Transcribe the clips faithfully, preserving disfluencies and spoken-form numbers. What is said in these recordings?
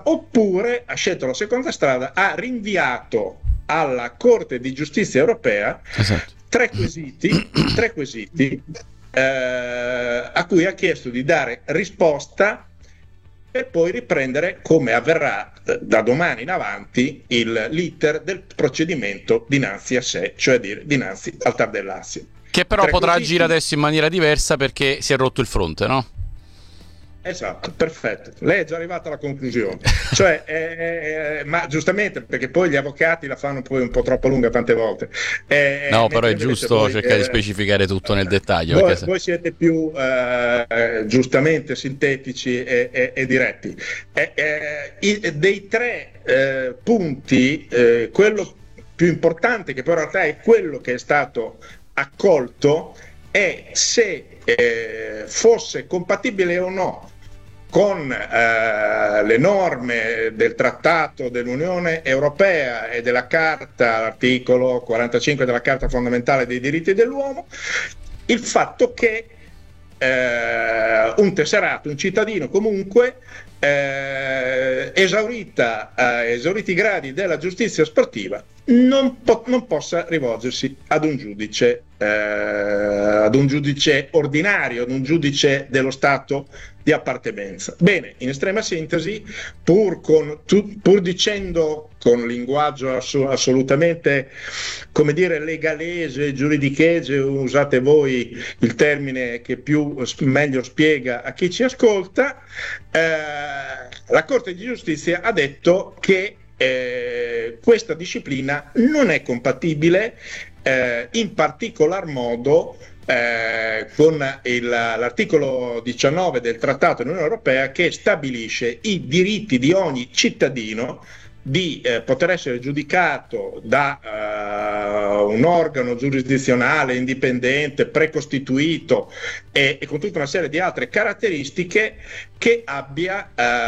oppure ha scelto la seconda strada, ha rinviato alla Corte di Giustizia Europea esatto. tre quesiti, tre quesiti eh, a cui ha chiesto di dare risposta per poi riprendere, come avverrà da domani in avanti, il, l'iter del procedimento dinanzi a sé, cioè dire dinanzi al T A R del Lazio. Che però tre potrà quesiti. agire adesso in maniera diversa perché si è rotto il fronte, no? Esatto, perfetto. Lei è già arrivata alla conclusione. Cioè, eh, eh, ma giustamente, perché poi gli avvocati la fanno poi un po' troppo lunga tante volte. Eh, no, però è giusto voi, cercare eh, di specificare tutto nel dettaglio. Voi, se... voi siete più eh, giustamente sintetici e, e, e diretti. Eh, eh, i, dei tre eh, punti, eh, quello più importante, che però in realtà è quello che è stato accolto, è se eh, fosse compatibile o no con eh, le norme del Trattato dell'Unione Europea e della Carta, l'articolo quarantacinque della Carta fondamentale dei diritti dell'uomo, il fatto che eh, un tesserato, un cittadino comunque, eh, esaurita, eh, esauriti i gradi della giustizia sportiva, non, po- non possa rivolgersi ad un giudice, eh, ad un giudice ordinario, ad un giudice dello Stato di appartenenza. Bene, in estrema sintesi, pur, con, tu, pur dicendo con linguaggio ass- assolutamente, come dire, legalese, giuridichese, usate voi il termine che più meglio spiega a chi ci ascolta, eh, la Corte di Giustizia ha detto che eh, questa disciplina non è compatibile eh, in particolar modo Eh, con il, l'articolo diciannove del Trattato dell'Unione Europea, che stabilisce i diritti di ogni cittadino di eh, poter essere giudicato da uh, un organo giurisdizionale indipendente, precostituito e, e con tutta una serie di altre caratteristiche che abbia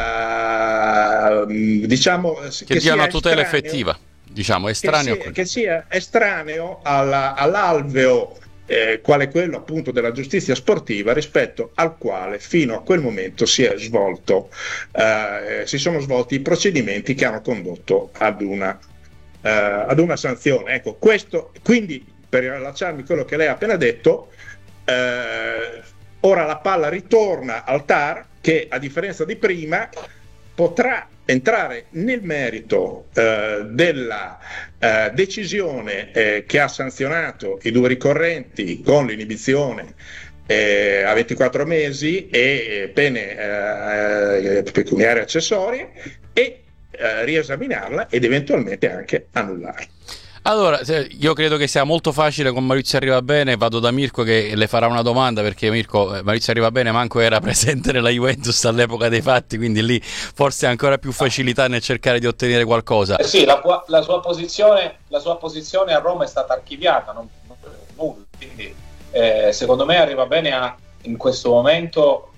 uh, diciamo che, che dia una sia tutela estraneo, effettiva, diciamo estraneo che sia, che sia estraneo alla, all'alveo Eh, quale quello appunto della giustizia sportiva, rispetto al quale fino a quel momento si è svolto eh, si sono svolti i procedimenti che hanno condotto ad una eh, ad una sanzione. Ecco, questo, quindi, per riallacciarmi a quello che lei ha appena detto, eh, ora la palla ritorna al T A R, che a differenza di prima potrà entrare nel merito eh, della eh, decisione eh, che ha sanzionato i due ricorrenti con l'inibizione eh, a ventiquattro mesi e pene eh, pecuniarie accessorie, e eh, riesaminarla ed eventualmente anche annullarla. Allora, io credo che sia molto facile con Maurizio Arrivabene. Vado da Mirko che le farà una domanda, perché Mirko, Maurizio Arrivabene manco era presente nella Juventus all'epoca dei fatti, quindi lì forse ha ancora più facilità nel cercare di ottenere qualcosa. Eh sì, la, la, sua posizione, la sua posizione a Roma è stata archiviata, non, non nulla, quindi eh, secondo me Arrivabene ha in questo momento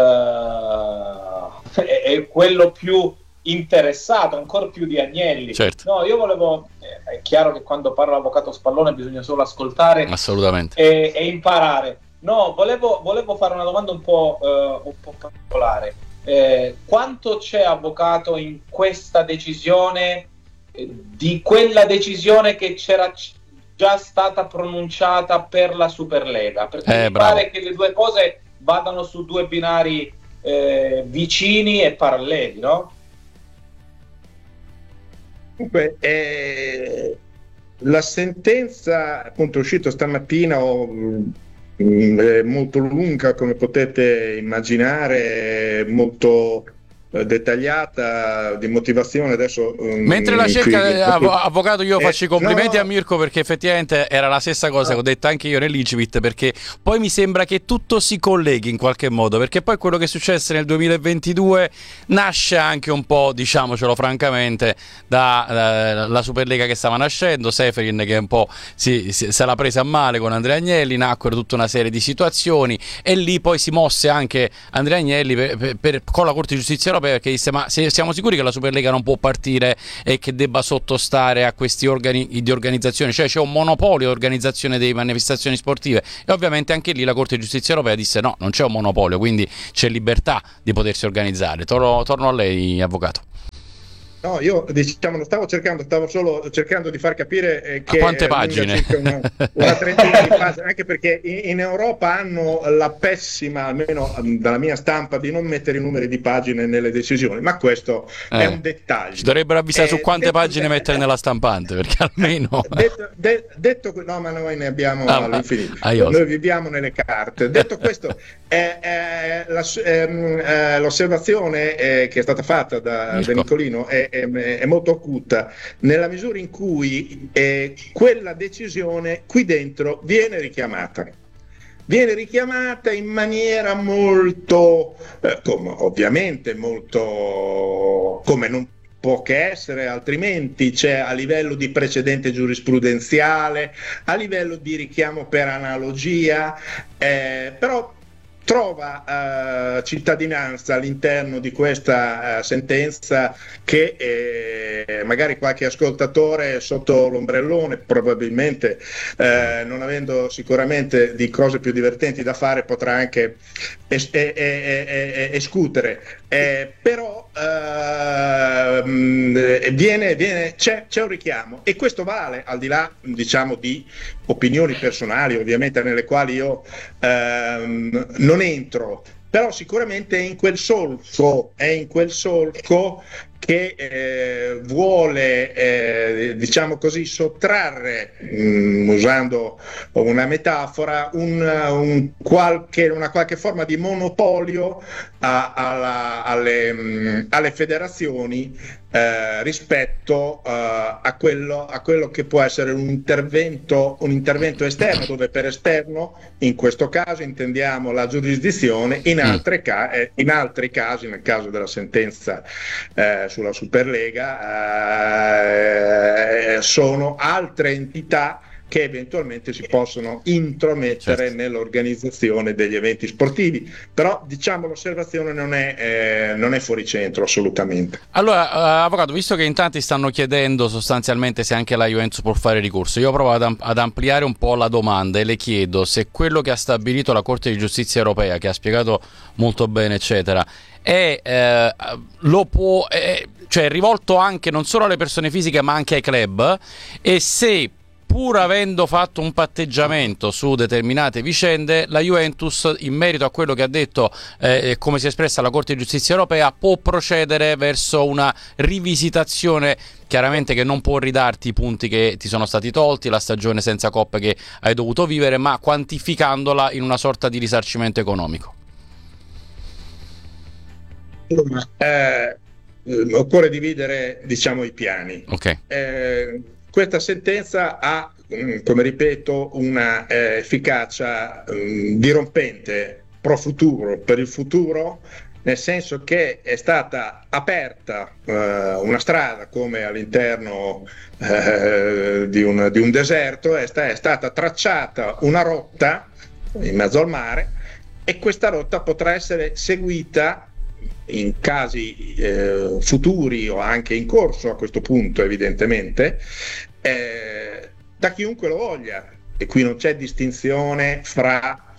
eh, è, è quello più interessato, ancora più di Agnelli. Certo. No, io volevo, eh, è chiaro che quando parla l'avvocato Spallone bisogna solo ascoltare assolutamente e, e imparare. No, volevo, volevo fare una domanda un po', uh, un po' particolare. Eh, quanto c'è, avvocato, in questa decisione eh, di quella decisione che c'era c- già stata pronunciata per la Superlega? Perché eh, mi bravo. pare che le due cose vadano su due binari eh, vicini e paralleli, no? Dunque, eh, la sentenza appunto è uscita stamattina, o, mh, è molto lunga, come potete immaginare, molto eh, dettagliata, di motivazione. Adesso mh, mentre la cerca, qui, av- avvocato, io eh, faccio i complimenti no, a Mirko, perché effettivamente era la stessa cosa no. che ho detto anche io nell'Icipit, perché poi mi sembra che tutto si colleghi in qualche modo, perché poi quello che è successo nel duemilaventidue nasce anche un po', diciamocelo francamente, dalla da, Superlega che stava nascendo, Seferin che un po' si, si, se l'ha presa a male con Andrea Agnelli, nacquero tutta una serie di situazioni, e lì poi si mosse anche Andrea Agnelli per, per, per, con la Corte di Giustizia Europea, perché disse: ma se siamo sicuri che la Superlega non può partire e che debba sottostare a questi organi di organizzazione, cioè c'è un monopolio di organizzazione delle manifestazioni sportive? E ovviamente anche lì la Corte di Giustizia Europea disse: no, non c'è un monopolio, quindi c'è libertà di potersi organizzare. Torno, torno a lei, avvocato. No, io diciamo non stavo cercando, stavo solo cercando di far capire eh, che a quante pagine? Una, una trentina di pagine, anche perché in, in Europa hanno la pessima, almeno dalla mia stampa, di non mettere i numeri di pagine nelle decisioni, ma questo eh, è un dettaglio. Ci dovrebbero avvisare eh, su quante pagine detto, mettere nella stampante, perché almeno detto, de, detto no, ma noi ne abbiamo ah, all'infinito. Ah, noi viviamo nelle carte. Detto questo, eh, eh, la, eh, l'osservazione eh, che è stata fatta da, da Nicolino è È, è molto acuta nella misura in cui eh, quella decisione qui dentro viene richiamata viene richiamata in maniera molto eh, come, ovviamente molto come non può che essere altrimenti, c'è a livello di precedente giurisprudenziale, a livello di richiamo per analogia, eh, però trova uh, cittadinanza all'interno di questa uh, sentenza che eh, magari qualche ascoltatore sotto l'ombrellone, probabilmente eh, non avendo sicuramente di cose più divertenti da fare, potrà anche es- es- es- escutere. Eh, però uh, viene, viene, c'è, c'è un richiamo, e questo vale al di là, diciamo, di opinioni personali, ovviamente, nelle quali io uh, non entro, però sicuramente è in quel solco, è in quel solco che eh, vuole, eh, diciamo così, sottrarre, mh, usando una metafora, un, un qualche, una qualche forma di monopolio a, alla, alle, mh, alle federazioni eh, rispetto uh, a, quello, a quello che può essere un intervento, un intervento esterno, dove per esterno in questo caso intendiamo la giurisdizione, in, altre ca- eh, in altri casi, nel caso della sentenza eh, sulla Superlega, eh, sono altre entità che eventualmente si possono intromettere certo. nell'organizzazione degli eventi sportivi, però diciamo l'osservazione non è, eh, non è fuori centro assolutamente. Allora, uh, avvocato, visto che in tanti stanno chiedendo sostanzialmente se anche la Juventus può fare ricorso, io provo ad, am- ad ampliare un po' la domanda e le chiedo se quello che ha stabilito la Corte di Giustizia Europea, che ha spiegato molto bene eccetera, è, eh, lo può, è, cioè è rivolto anche non solo alle persone fisiche ma anche ai club, e se pur avendo fatto un patteggiamento su determinate vicende, la Juventus, in merito a quello che ha detto e eh, come si è espressa la Corte di Giustizia Europea, può procedere verso una rivisitazione, chiaramente che non può ridarti i punti che ti sono stati tolti, la stagione senza coppe che hai dovuto vivere, ma quantificandola in una sorta di risarcimento economico. Eh, occorre dividere, diciamo, i piani. Okay. Eh, Questa sentenza ha, come ripeto, una eh, efficacia um, dirompente pro futuro, per il futuro, nel senso che è stata aperta uh, una strada come all'interno uh, di, un, di un deserto, è, sta, è stata tracciata una rotta in mezzo al mare, e questa rotta potrà essere seguita in casi eh, futuri o anche in corso a questo punto, evidentemente, eh, da chiunque lo voglia, e qui non c'è distinzione fra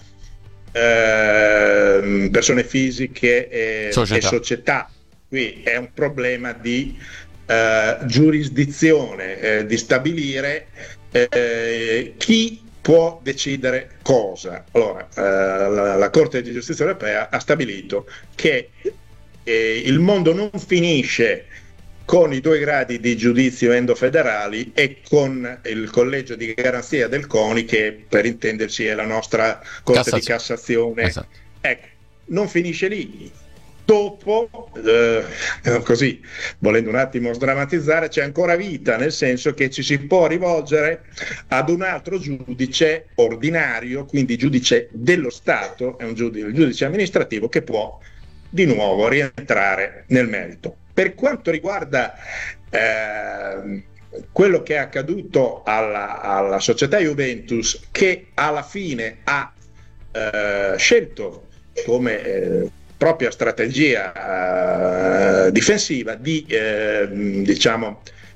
eh, persone fisiche e società. e società, qui è un problema di eh, giurisdizione, eh, di stabilire eh, chi può decidere cosa. Allora, eh, la, la Corte di Giustizia Europea ha stabilito che eh, il mondo non finisce con i due gradi di giudizio endofederali e con il collegio di garanzia del CONI, che per intenderci è la nostra Corte Cassazio. di Cassazione. Esatto. Ecco, non finisce lì. Dopo, eh, così, volendo un attimo sdrammatizzare, c'è ancora vita, nel senso che ci si può rivolgere ad un altro giudice ordinario, quindi giudice dello Stato, è un giudice, il giudice amministrativo, che può di nuovo rientrare nel merito. Per quanto riguarda eh, quello che è accaduto alla, alla società Juventus, che alla fine ha eh, scelto come eh, propria strategia uh, difensiva di eh, diciamo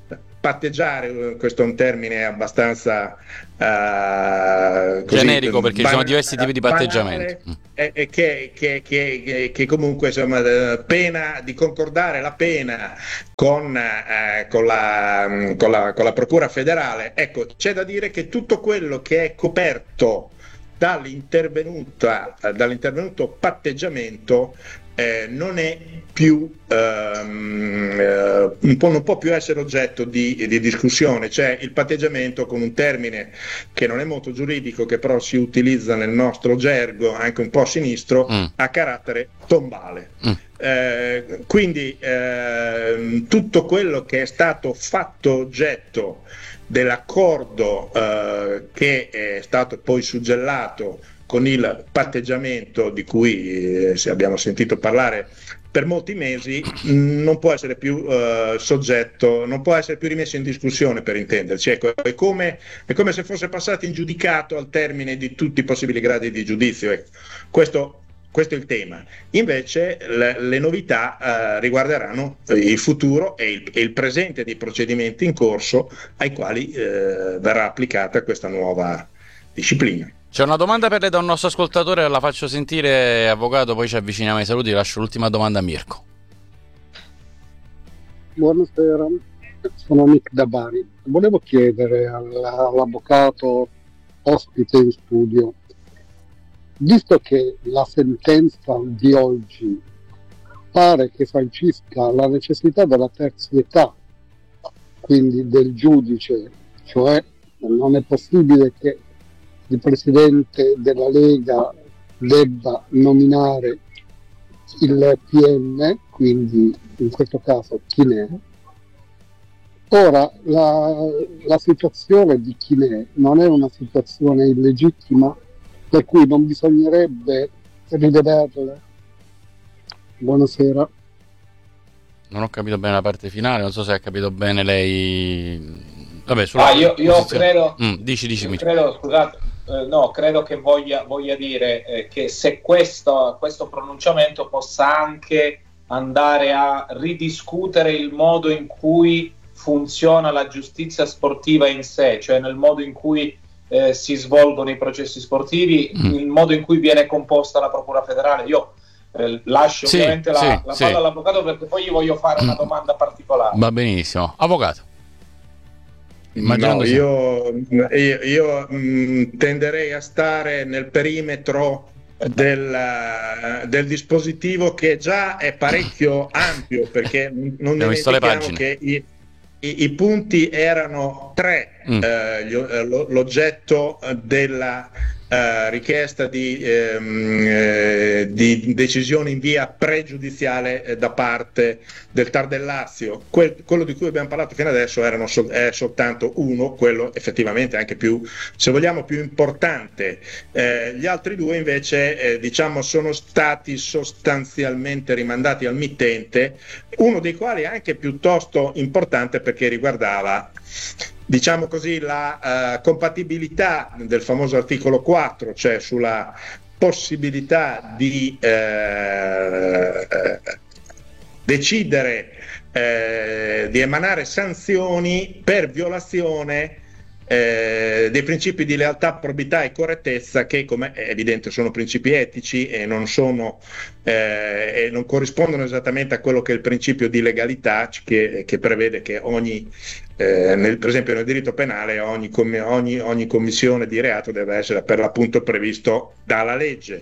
patteggiare, questo è un termine abbastanza uh, così, generico, perché ban- ci sono diversi tipi di patteggiamento, e, e che, che, che, che comunque insomma pena di concordare la pena con, eh, con, la, con, la, con la procura federale. Ecco, c'è da dire che tutto quello che è coperto dall'intervenuta dall'intervenuto patteggiamento eh, non è più ehm, eh, un po', non può più essere oggetto di, di discussione. C'è il patteggiamento, con un termine che non è molto giuridico, che però si utilizza nel nostro gergo anche un po' sinistro, mm. a carattere tombale. Mm. Eh, quindi eh, tutto quello che è stato fatto oggetto dell'accordo eh, che è stato poi suggellato con il patteggiamento, di cui eh, abbiamo sentito parlare per molti mesi, mh, non può essere più eh, soggetto, non può essere più rimesso in discussione, per intenderci. Ecco, è come, è come se fosse passato in giudicato al termine di tutti i possibili gradi di giudizio. Ecco. Questo Questo è il tema. Invece le, le novità eh, riguarderanno il futuro e il, e il presente dei procedimenti in corso ai quali eh, verrà applicata questa nuova disciplina. C'è una domanda per lei da un nostro ascoltatore, la faccio sentire, avvocato, poi ci avviciniamo ai saluti. Lascio l'ultima domanda a Mirko. Buonasera, sono Nick da Bari. Volevo chiedere all'avvocato ospite in studio, visto che la sentenza di oggi pare che sancisca la necessità della terzietà, quindi del giudice, cioè non è possibile che il presidente della Lega debba nominare il P M, quindi in questo caso Chinè. Ora la, la situazione di Chinè non è una situazione illegittima, per cui non bisognerebbe rivederle? Buonasera. Non ho capito bene la parte finale, non so se ha capito bene lei. Vabbè, sulla ah, io, io credo, mm, dici, dici, io credo, scusate, eh, no, credo che voglia, voglia dire eh, che se questo, questo pronunciamento possa anche andare a ridiscutere il modo in cui funziona la giustizia sportiva in sé, cioè nel modo in cui eh, si svolgono i processi sportivi, mm. il modo in cui viene composta la Procura federale. Io eh, lascio sì, ovviamente la, sì, la palla sì. all'avvocato, perché poi gli voglio fare una domanda particolare. Va benissimo. Avvocato. No, io, io, io mh, tenderei a stare nel perimetro del, del dispositivo, che già è parecchio ampio, perché non dimentichiamo che i, i, i punti erano tre, mm. eh, l'oggetto della eh, richiesta di, ehm, eh, di decisione in via pregiudiziale eh, da parte del T A R del Lazio. Que- quello di cui abbiamo parlato fino adesso erano so- è soltanto uno, quello effettivamente anche più, se vogliamo, più importante. Eh, gli altri due invece eh, diciamo sono stati sostanzialmente rimandati al mittente, uno dei quali è anche piuttosto importante perché riguardava, diciamo così, la uh, compatibilità del famoso articolo quattro, cioè sulla possibilità di eh, eh, decidere eh, di emanare sanzioni per violazione eh, dei principi di lealtà, probità e correttezza, che, come è evidente, sono principi etici e non sono eh, e non corrispondono esattamente a quello che è il principio di legalità, che, che prevede che ogni Eh, nel, per esempio nel diritto penale ogni, ogni, ogni commissione di reato deve essere per l'appunto previsto dalla legge.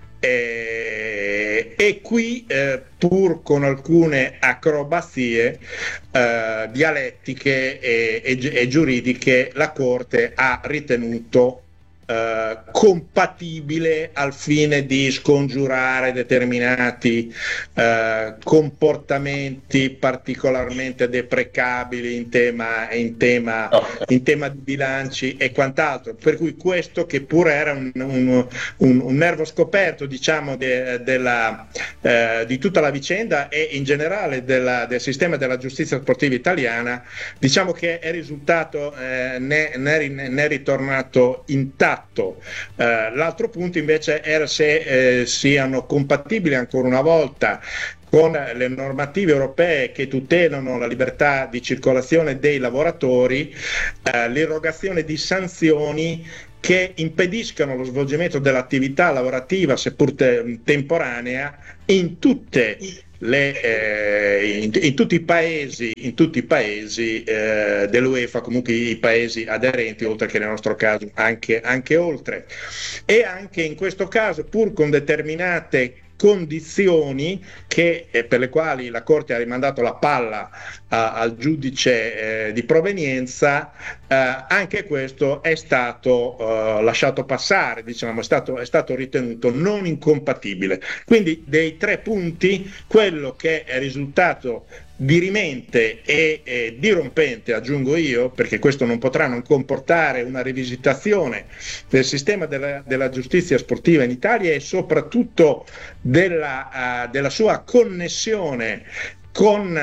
E, e qui eh, pur con alcune acrobazie eh, dialettiche e, e, e giuridiche, la Corte ha ritenuto Uh, compatibile al fine di scongiurare determinati uh, comportamenti particolarmente deprecabili in tema, in, tema, in tema di bilanci e quant'altro, per cui questo, che pure era un, un, un, un nervo scoperto, diciamo, de, della, uh, di tutta la vicenda e in generale della, del sistema della giustizia sportiva italiana, diciamo che è risultato eh, ne, ne, ne è ritornato intatto. Uh, l'altro punto invece era se eh, siano compatibili ancora una volta con le normative europee che tutelano la libertà di circolazione dei lavoratori, eh, l'irrogazione di sanzioni che impediscano lo svolgimento dell'attività lavorativa, seppur te- temporanea, in tutte le, eh, in, in tutti i paesi, in tutti i paesi eh, dell'UEFA, comunque i paesi aderenti, oltre che nel nostro caso anche, anche oltre. E anche in questo caso, pur con determinate condizioni che, eh, per le quali la Corte ha rimandato la palla a, al giudice eh, di provenienza, eh, anche questo è stato eh, lasciato passare, diciamo, è stato, è stato ritenuto non incompatibile. Quindi dei tre punti, quello che è risultato dirimente e eh, dirompente, aggiungo io, perché questo non potrà non comportare una rivisitazione del sistema della, della giustizia sportiva in Italia e soprattutto della, uh, della sua connessione con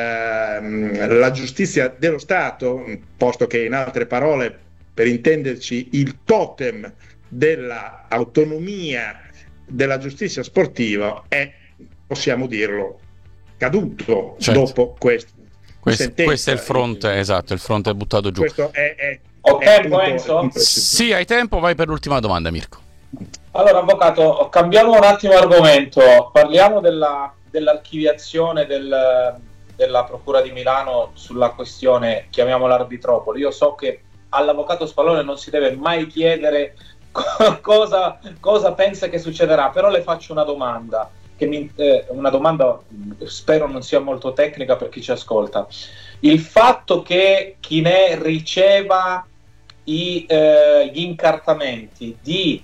uh, la giustizia dello Stato, posto che, in altre parole, per intenderci, il totem dell'autonomia della giustizia sportiva è, possiamo dirlo, caduto, certo, dopo questo. Questo, questo è il fronte, esatto, il fronte è buttato giù. Questo è, è, Ho è tempo, Enzo? Sì, hai tempo, vai per l'ultima domanda, Mirko. Allora, avvocato, cambiamo un attimo argomento, parliamo della, dell'archiviazione del, della Procura di Milano sulla questione, chiamiamola arbitropoli. Io so che all'avvocato Spallone non si deve mai chiedere cosa, cosa pensa che succederà, però le faccio una domanda. Che mi, eh, una domanda spero non sia molto tecnica per chi ci ascolta. Il fatto che Chinè riceva i, eh, gli incartamenti di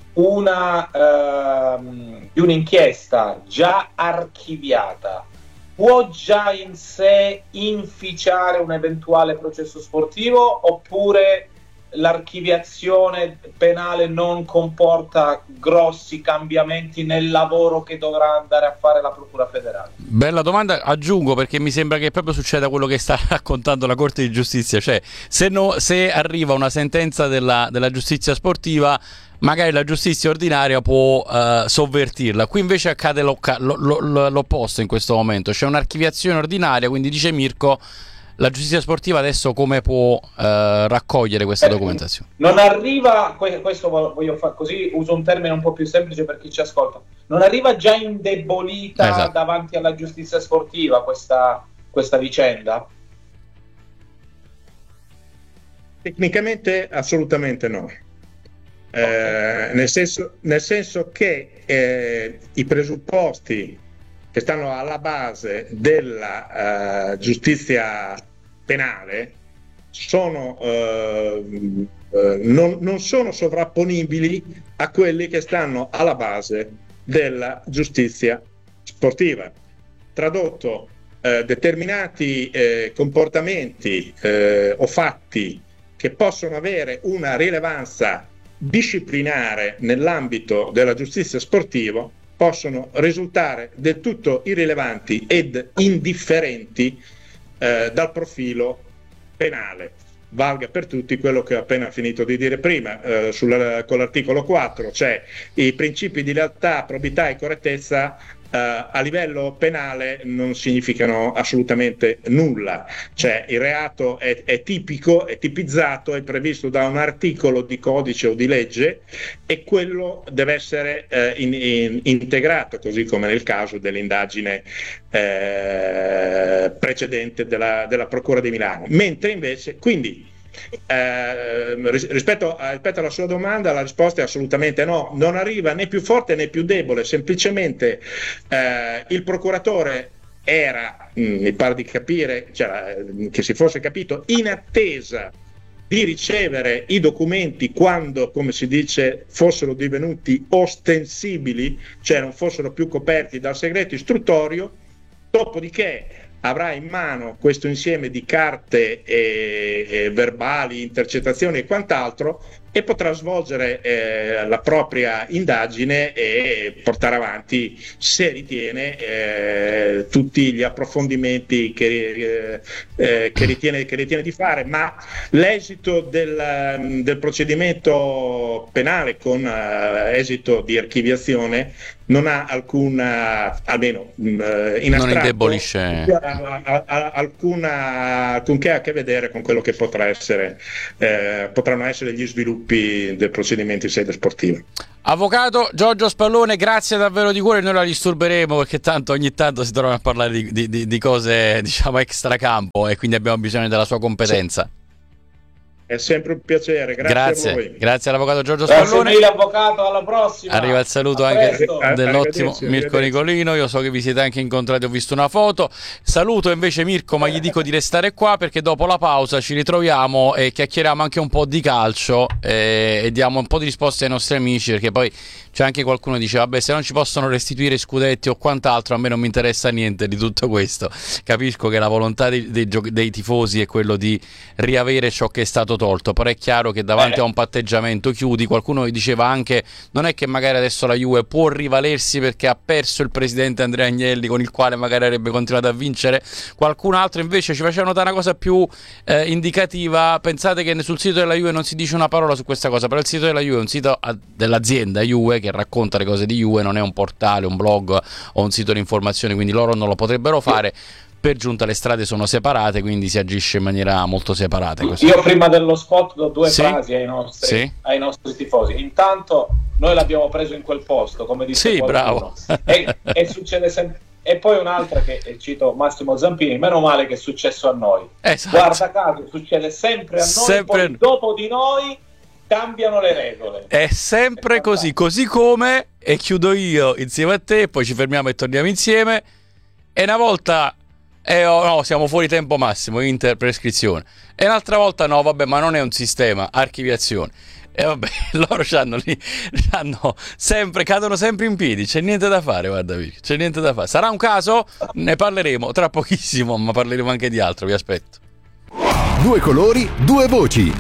una eh, di un'inchiesta già archiviata può già in sé inficiare un eventuale processo sportivo, oppure l'archiviazione penale non comporta grossi cambiamenti nel lavoro che dovrà andare a fare la Procura federale? Bella domanda, aggiungo, perché mi sembra che proprio succeda quello che sta raccontando la Corte di Giustizia, cioè se, no, se arriva una sentenza della, della giustizia sportiva, magari la giustizia ordinaria può uh, sovvertirla. Qui invece accade lo, lo, l'opposto in questo momento, c'è un'archiviazione ordinaria, quindi dice Mirko, la giustizia sportiva adesso come può uh, raccogliere questa documentazione? Non arriva, questo voglio fare così, uso un termine un po' più semplice per chi ci ascolta, non arriva già indebolita, esatto, davanti alla giustizia sportiva questa, questa vicenda? Tecnicamente assolutamente no. Eh, nel senso, nel senso che eh, i presupposti che stanno alla base della uh, giustizia penale sono, uh, uh, non, non sono sovrapponibili a quelli che stanno alla base della giustizia sportiva. Tradotto, uh, determinati uh, comportamenti uh, o fatti che possono avere una rilevanza disciplinare nell'ambito della giustizia sportiva possono risultare del tutto irrilevanti ed indifferenti eh, dal profilo penale. Valga per tutti quello che ho appena finito di dire prima, eh, sulla, con l'articolo quattro, cioè i principi di lealtà, probità e correttezza eh, a livello penale non significano assolutamente nulla, cioè il reato è, è tipico, è tipizzato, è previsto da un articolo di codice o di legge e quello deve essere eh, in, in, integrato, così come nel caso dell'indagine eh, precedente della, della Procura di Milano. Mentre invece, quindi Eh, rispetto, a, rispetto alla sua domanda, la risposta è assolutamente no, non arriva né più forte né più debole, semplicemente eh, il procuratore era, mh, mi pare di capire, cioè, che si fosse capito, in attesa di ricevere i documenti quando, come si dice, fossero divenuti ostensibili, cioè non fossero più coperti dal segreto istruttorio, dopodiché avrà in mano questo insieme di carte e, e verbali, intercettazioni e quant'altro, e potrà svolgere eh, la propria indagine e portare avanti, se ritiene, eh, tutti gli approfondimenti che, eh, che, ritiene, che ritiene di fare, ma l'esito del, del procedimento penale con eh, esito di archiviazione non ha alcuna, almeno in astratto, non indebolisce alcuna, alcunché a che vedere con quello che potrà essere, eh, potranno essere gli sviluppi del procedimento in sede sportiva. Avvocato Giorgio Spallone, grazie davvero di cuore, noi la disturberemo perché tanto ogni tanto si trovano a parlare di, di, di cose, diciamo, extracampo, e quindi abbiamo bisogno della sua competenza. Sì. È sempre un piacere, grazie, grazie a voi. Grazie all'avvocato Giorgio grazie Spallone. Grazie mille avvocato, alla prossima. Arriva il saluto anche dell'ottimo Mirko Nicolino, io so che vi siete anche incontrati, ho visto una foto. Saluto invece Mirko, ma gli dico di restare qua perché dopo la pausa ci ritroviamo e chiacchieriamo anche un po' di calcio e, e diamo un po' di risposte ai nostri amici, perché poi c'è anche qualcuno che dice vabbè, se non ci possono restituire scudetti o quant'altro a me non mi interessa niente di tutto questo. Capisco che la volontà dei, dei, dei tifosi è quello di riavere ciò che è stato tolto, però è chiaro che davanti eh. a un patteggiamento chiudi. Qualcuno diceva anche non è che magari adesso la Juve può rivalersi perché ha perso il presidente Andrea Agnelli, con il quale magari avrebbe continuato a vincere. Qualcun altro invece ci faceva notare una cosa più eh, indicativa. Pensate che sul sito della Juve non si dice una parola su questa cosa, però il sito della Juve è un sito dell'azienda Juve che racconta le cose di Juve, non è un portale, un blog o un sito di informazione, quindi loro non lo potrebbero fare. Per giunta le strade sono separate, quindi si agisce in maniera molto separata. Così. Io prima dello spot do due sì? frasi ai nostri, sì? ai nostri tifosi. Intanto noi l'abbiamo preso in quel posto, come dice sì, qualcuno. bravo. E, e succede sempre. E poi un'altra che cito Massimo Zampini, meno male che è successo a noi. Esatto. Guarda caso, succede sempre a noi, sempre... poi dopo di noi cambiano le regole. È sempre è così, così come, e chiudo io insieme a te, poi ci fermiamo e torniamo insieme, e una volta eh, oh, no, siamo fuori tempo massimo, Inter prescrizione, e un'altra volta no, vabbè, ma non è un sistema, archiviazione. E vabbè, loro c'hanno lì, c'hanno sempre, cadono sempre in piedi, c'è niente da fare, guarda, c'è niente da fare. Sarà un caso? Ne parleremo tra pochissimo, ma parleremo anche di altro, vi aspetto. Due colori, due voci.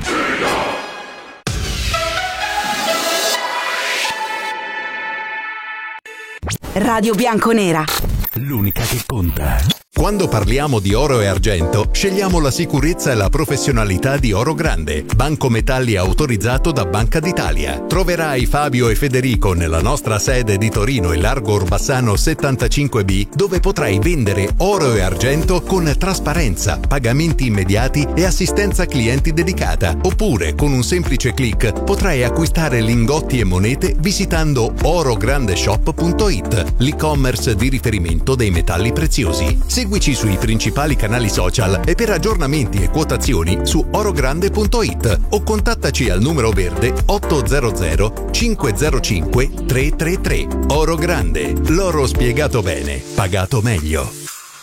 Radio Bianconera, l'unica che conta. Quando parliamo di oro e argento, scegliamo la sicurezza e la professionalità di Oro Grande, banco metalli autorizzato da Banca d'Italia. Troverai Fabio e Federico nella nostra sede di Torino in Largo Orbassano settantacinque B, dove potrai vendere oro e argento con trasparenza, pagamenti immediati e assistenza clienti dedicata. Oppure, con un semplice click, potrai acquistare lingotti e monete visitando orograndeshop punto it, l'e-commerce di riferimento dei metalli preziosi. Seguici sui principali canali social e per aggiornamenti e quotazioni su orogrande punto it o contattaci al numero verde otto zero zero cinque zero cinque tre tre tre. Oro Grande, l'oro spiegato bene, pagato meglio.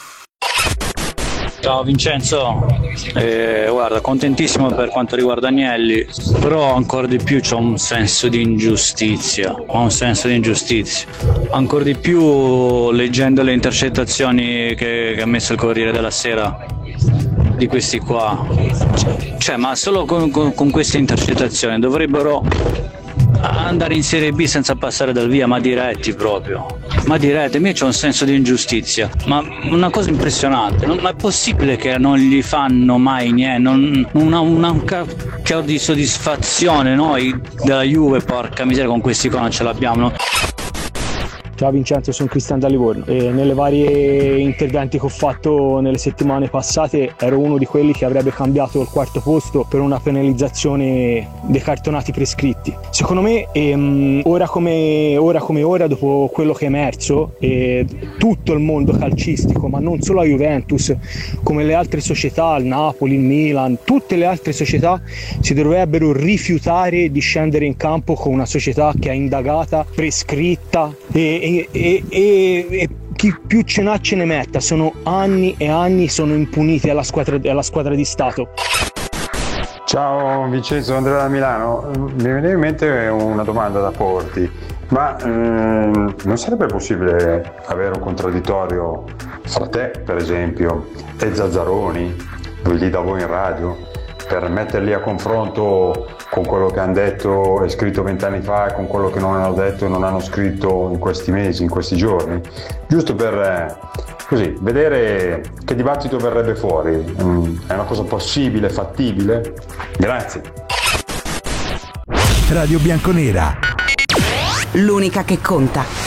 Ciao Vincenzo, eh, guarda, contentissimo per quanto riguarda Agnelli, però ancora di più c'ho un senso di ingiustizia, ho un senso di ingiustizia, ancora di più leggendo le intercettazioni che, che ha messo il Corriere della Sera di questi qua, cioè ma solo con, con, con queste intercettazioni dovrebbero andare in Serie B senza passare dal via, ma diretti proprio, ma diretti. Io c'ho un senso di ingiustizia, ma una cosa impressionante, non è possibile che non gli fanno mai niente, non, una, una, un cacchio di soddisfazione noi della Juve, porca miseria, con questi qua non ce l'abbiamo, no? Ciao Vincenzo, sono Cristian da Livorno e nelle varie interventi che ho fatto nelle settimane passate ero uno di quelli che avrebbe cambiato il quarto posto per una penalizzazione dei cartonati prescritti. Secondo me ehm, ora, come, ora come ora, dopo quello che è emerso, eh, tutto il mondo calcistico, ma non solo la Juventus, come le altre società, il Napoli, il Milan, tutte le altre società si dovrebbero rifiutare di scendere in campo con una società che è indagata, prescritta e E, e, e, e chi più ce n'ha ce ne metta. Sono anni e anni, sono impuniti alla squadra, alla squadra di Stato. Ciao Vincenzo, Andrea da Milano. Mi viene in mente una domanda da porti, ma ehm, non sarebbe possibile avere un contraddittorio fra te per esempio e Zazzaroni, lui lì da voi in radio, per metterli a confronto con quello che hanno detto e scritto vent'anni fa e con quello che non hanno detto e non hanno scritto in questi mesi, in questi giorni, giusto per eh, così vedere che dibattito verrebbe fuori. Mm, è una cosa possibile, fattibile? Grazie. Radio Bianconera, l'unica che conta.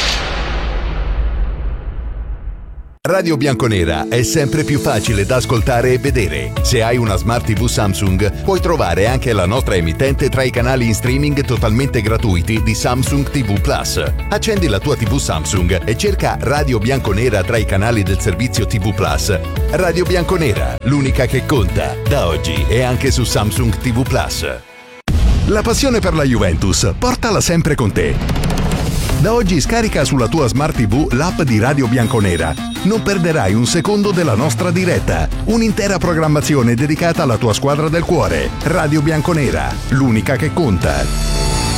Radio Bianconera è sempre più facile da ascoltare e vedere. Se hai una Smart tivù Samsung, puoi trovare anche la nostra emittente tra i canali in streaming totalmente gratuiti di Samsung tivù Plus. Accendi la tua tivù Samsung e cerca Radio Bianconera tra i canali del servizio tivù Plus. Radio Bianconera, l'unica che conta. Da oggi è anche su Samsung tivù Plus. La passione per la Juventus, portala sempre con te. Da oggi scarica sulla tua Smart tivù l'app di Radio Bianconera. Non perderai un secondo della nostra diretta. Un'intera programmazione dedicata alla tua squadra del cuore. Radio Bianconera, l'unica che conta.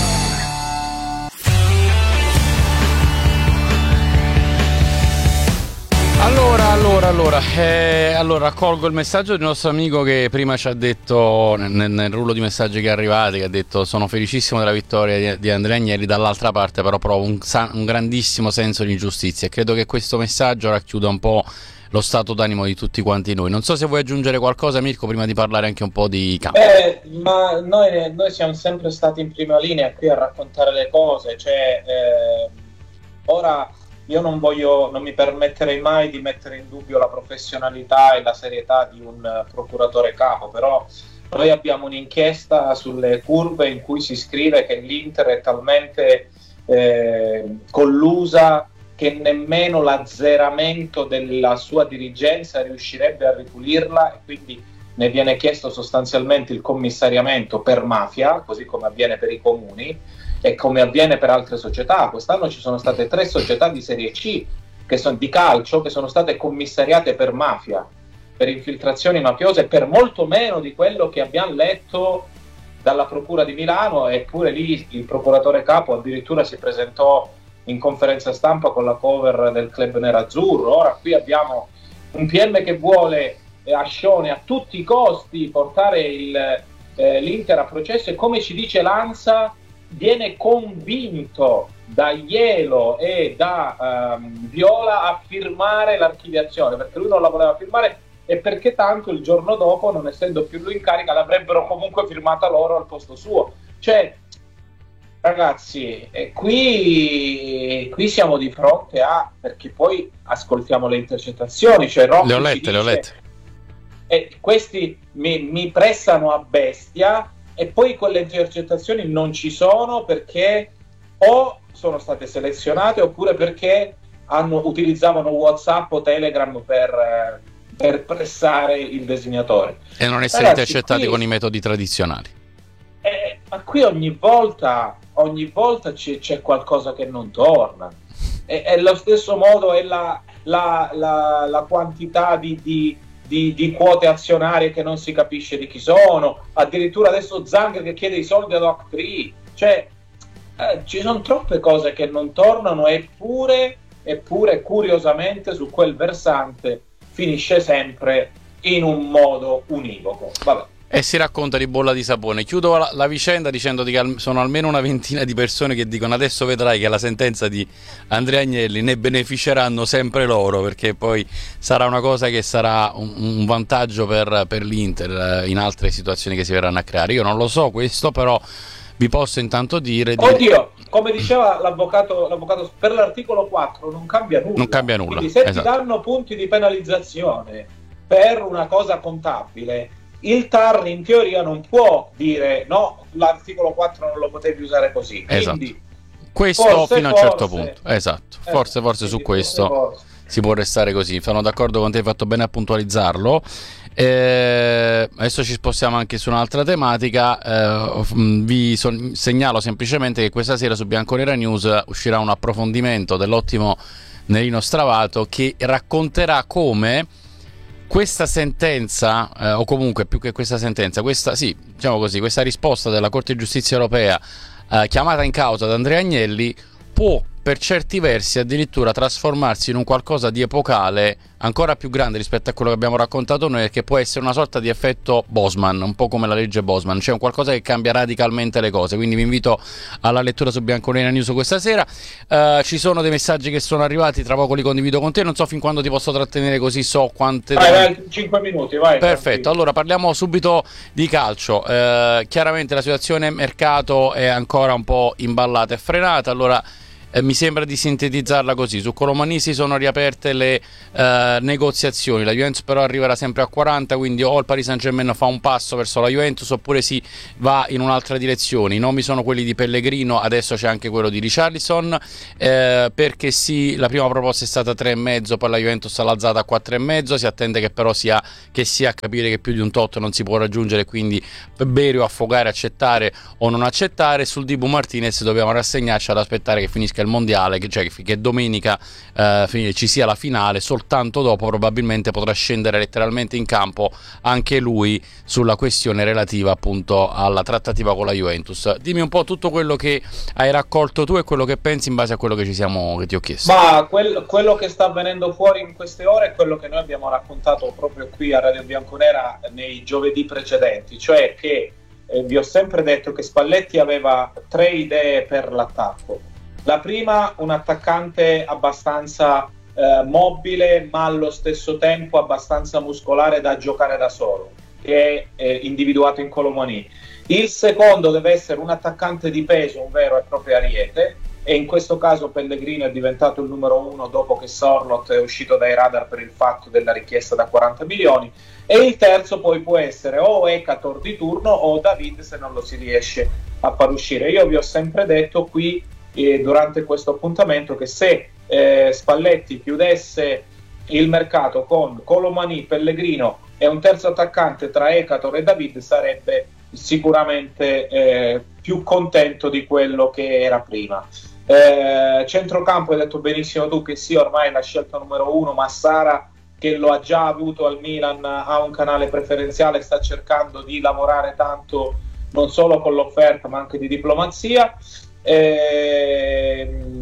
Allora, allora, allora, eh, allora raccolgo il messaggio del nostro amico che prima ci ha detto, nel, nel rullo di messaggi che è arrivati, che ha detto: sono felicissimo della vittoria di, di Andrea Agnelli, dall'altra parte però provo un, un grandissimo senso di ingiustizia, e credo che questo messaggio racchiuda un po' lo stato d'animo di tutti quanti noi. Non so se vuoi aggiungere qualcosa, Mirko, prima di parlare anche un po' di campo. Eh, ma noi, noi siamo sempre stati in prima linea qui a raccontare le cose, cioè eh, ora... Io non voglio, non mi permetterei mai di mettere in dubbio la professionalità e la serietà di un procuratore capo, però noi abbiamo un'inchiesta sulle curve in cui si scrive che l'Inter è talmente eh, collusa che nemmeno l'azzeramento della sua dirigenza riuscirebbe a ripulirla, e quindi ne viene chiesto sostanzialmente il commissariamento per mafia, così come avviene per i comuni e come avviene per altre società. Quest'anno ci sono state tre società di Serie C che sono di calcio che sono state commissariate per mafia, per infiltrazioni mafiose, per molto meno di quello che abbiamo letto dalla Procura di Milano, eppure lì il procuratore capo addirittura si presentò in conferenza stampa con la cover del club nerazzurro. Ora qui abbiamo un P M che vuole eh, a Scione a tutti i costi portare il, eh, l'Inter a processo, e come ci dice l'ANSA viene convinto da Ielo e da um, Viola a firmare l'archiviazione, perché lui non la voleva firmare e perché tanto il giorno dopo, non essendo più lui in carica, l'avrebbero comunque firmata loro al posto suo. Cioè, ragazzi, eh, qui, qui siamo di fronte a, perché poi ascoltiamo le intercettazioni, cioè Rocchi le ho lette, dice, le ho lette. E questi mi, mi pressano a bestia, e poi quelle intercettazioni non ci sono perché o sono state selezionate oppure perché hanno, utilizzavano WhatsApp o Telegram per, per pressare il designatore. E non essere Ragazzi, intercettati qui, con i metodi tradizionali. Eh, ma qui ogni volta, ogni volta c'è, c'è qualcosa che non torna. E, è lo stesso modo è la, la, la, la quantità di... di Di, di quote azionarie che non si capisce di chi sono, addirittura adesso Zang che chiede i soldi ad Octree, cioè eh, ci sono troppe cose che non tornano, eppure, eppure curiosamente su quel versante finisce sempre in un modo univoco. Vabbè. E si racconta di bolla di sapone. Chiudo la, la vicenda dicendo che sono almeno una ventina di persone che dicono: adesso vedrai che la sentenza di Andrea Agnelli ne beneficeranno sempre loro, perché poi sarà una cosa che sarà un, un vantaggio per, per l'Inter in altre situazioni che si verranno a creare. Io non lo so questo, però vi posso intanto dire... Oddio, come diceva l'avvocato, l'avvocato, per l'articolo quattro non cambia nulla. Non cambia nulla. Quindi se esatto. ti danno punti di penalizzazione per una cosa contabile, il T A R in teoria non può dire no, l'articolo quattro non lo potevi usare così. Esatto. Quindi, questo forse, fino a un forse, certo punto. Esatto. Eh, forse forse su questo forse. si può restare così. Sono d'accordo con te, hai fatto bene a puntualizzarlo. Eh, adesso ci spostiamo anche su un'altra tematica. Eh, vi son- segnalo semplicemente che questa sera su Bianconera News uscirà un approfondimento dell'ottimo Nerino Stravato che racconterà come questa sentenza, eh, o comunque più che questa sentenza, questa, sì, diciamo così, questa risposta della Corte di Giustizia Europea eh, chiamata in causa da Andrea Agnelli può per certi versi addirittura trasformarsi in un qualcosa di epocale ancora più grande rispetto a quello che abbiamo raccontato noi, che può essere una sorta di effetto Bosman, un po' come la legge Bosman, cioè un qualcosa che cambia radicalmente le cose. Quindi vi invito alla lettura su Bianconera News questa sera. Uh, ci sono dei messaggi che sono arrivati, tra poco li condivido con te, non so fin quando ti posso trattenere, così so quante... Vai, vai, cinque minuti, vai. Perfetto, tranquillo. Allora parliamo subito di calcio. Uh, chiaramente la situazione mercato è ancora un po' imballata e frenata, allora... Eh, mi sembra di sintetizzarla così: su Colomani si sono riaperte le eh, negoziazioni, la Juventus però arriverà sempre a quaranta, quindi o il Paris Saint-Germain fa un passo verso la Juventus oppure si va in un'altra direzione. I nomi sono quelli di Pellegrino, adesso c'è anche quello di Richarlison, eh, perché sì, la prima proposta è stata tre e mezzo, poi la Juventus l'ha alzata a quattro e mezzo, si attende che però sia che sia a capire che più di un tot non si può raggiungere, quindi bere o affogare, accettare o non accettare. Sul Dibu Martinez dobbiamo rassegnarci ad aspettare che finisca il mondiale, che, cioè che domenica eh, ci sia la finale, soltanto dopo probabilmente potrà scendere letteralmente in campo anche lui sulla questione relativa appunto alla trattativa con la Juventus. Dimmi un po' tutto quello che hai raccolto tu e quello che pensi in base a quello che ci siamo che ti ho chiesto. Ma quel, quello che sta avvenendo fuori in queste ore è quello che noi abbiamo raccontato proprio qui a Radio Bianconera nei giovedì precedenti, cioè che eh, vi ho sempre detto che Spalletti aveva tre idee per l'attacco. La prima, un attaccante abbastanza eh, mobile ma allo stesso tempo abbastanza muscolare da giocare da solo, che è eh, individuato in Colomani. Il secondo deve essere un attaccante di peso, un vero e proprio ariete, e in questo caso Pellegrino è diventato il numero uno dopo che Sorloth è uscito dai radar per il fatto della richiesta da quaranta milioni. E il terzo poi può essere o Ekator di turno o David se non lo si riesce a far uscire. Io vi ho sempre detto qui E durante questo appuntamento che se eh, Spalletti chiudesse il mercato con Colomani, Pellegrino e un terzo attaccante tra Ekator e David sarebbe sicuramente eh, più contento di quello che era prima. Eh, centrocampo, hai detto benissimo tu che sì, ormai è la scelta numero uno, ma Sara, che lo ha già avuto al Milan, ha un canale preferenziale, sta cercando di lavorare tanto non solo con l'offerta ma anche di diplomazia. Eh,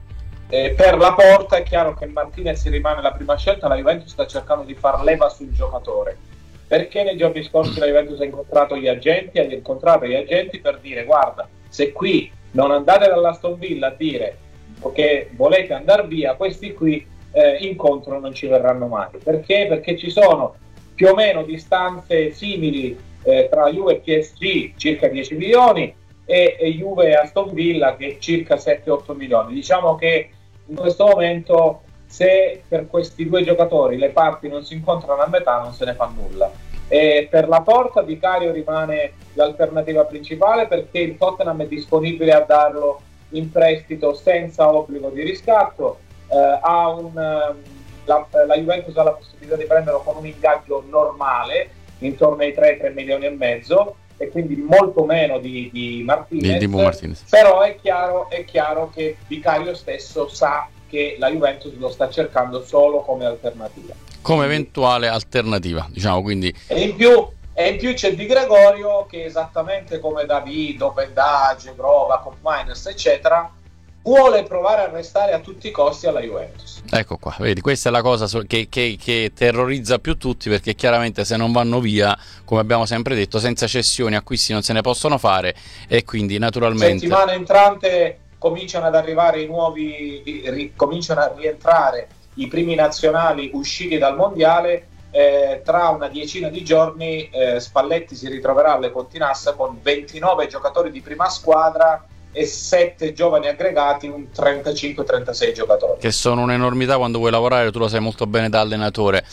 eh, per la Porta è chiaro che Martinez rimane la prima scelta, la Juventus sta cercando di far leva sul giocatore, perché nei giorni scorsi la Juventus ha incontrato gli agenti ha incontrato gli agenti per dire: guarda, se qui non andate dall'Aston Villa a dire che volete andare via, questi qui eh, incontro non ci verranno mai. Perché? Perché ci sono più o meno distanze simili eh, tra Juve e P S G, circa dieci milioni, e, e Juve e Aston Villa che è circa sette otto milioni. Diciamo che in questo momento, se per questi due giocatori le parti non si incontrano a metà, non se ne fa nulla. E per la Porta Vicario rimane l'alternativa principale, perché il Tottenham è disponibile a darlo in prestito senza obbligo di riscatto. Eh, ha un, la, la Juventus ha la possibilità di prenderlo con un ingaggio normale intorno ai tre milioni e mezzo, e quindi molto meno di, di Martinez, di Martinez. Però è chiaro, è chiaro che Vicario stesso sa che la Juventus lo sta cercando solo come alternativa, come eventuale alternativa, diciamo. Quindi e in più, e in più c'è Di Gregorio che, esattamente come David, Pendage, Grova, Koopmeiners eccetera, vuole provare a restare a tutti i costi alla Juventus. Ecco qua, vedi, questa è la cosa che, che, che terrorizza più tutti, perché chiaramente se non vanno via, come abbiamo sempre detto, senza cessioni, acquisti non se ne possono fare, e quindi naturalmente settimana entrante cominciano ad arrivare i nuovi, ri, cominciano a rientrare i primi nazionali usciti dal mondiale. Eh, tra una decina di giorni eh, Spalletti si ritroverà alle Pontinassa con ventinove giocatori di prima squadra e sette giovani aggregati, un trentacinque trentasei giocatori, che sono un'enormità quando vuoi lavorare, tu lo sai molto bene da allenatore.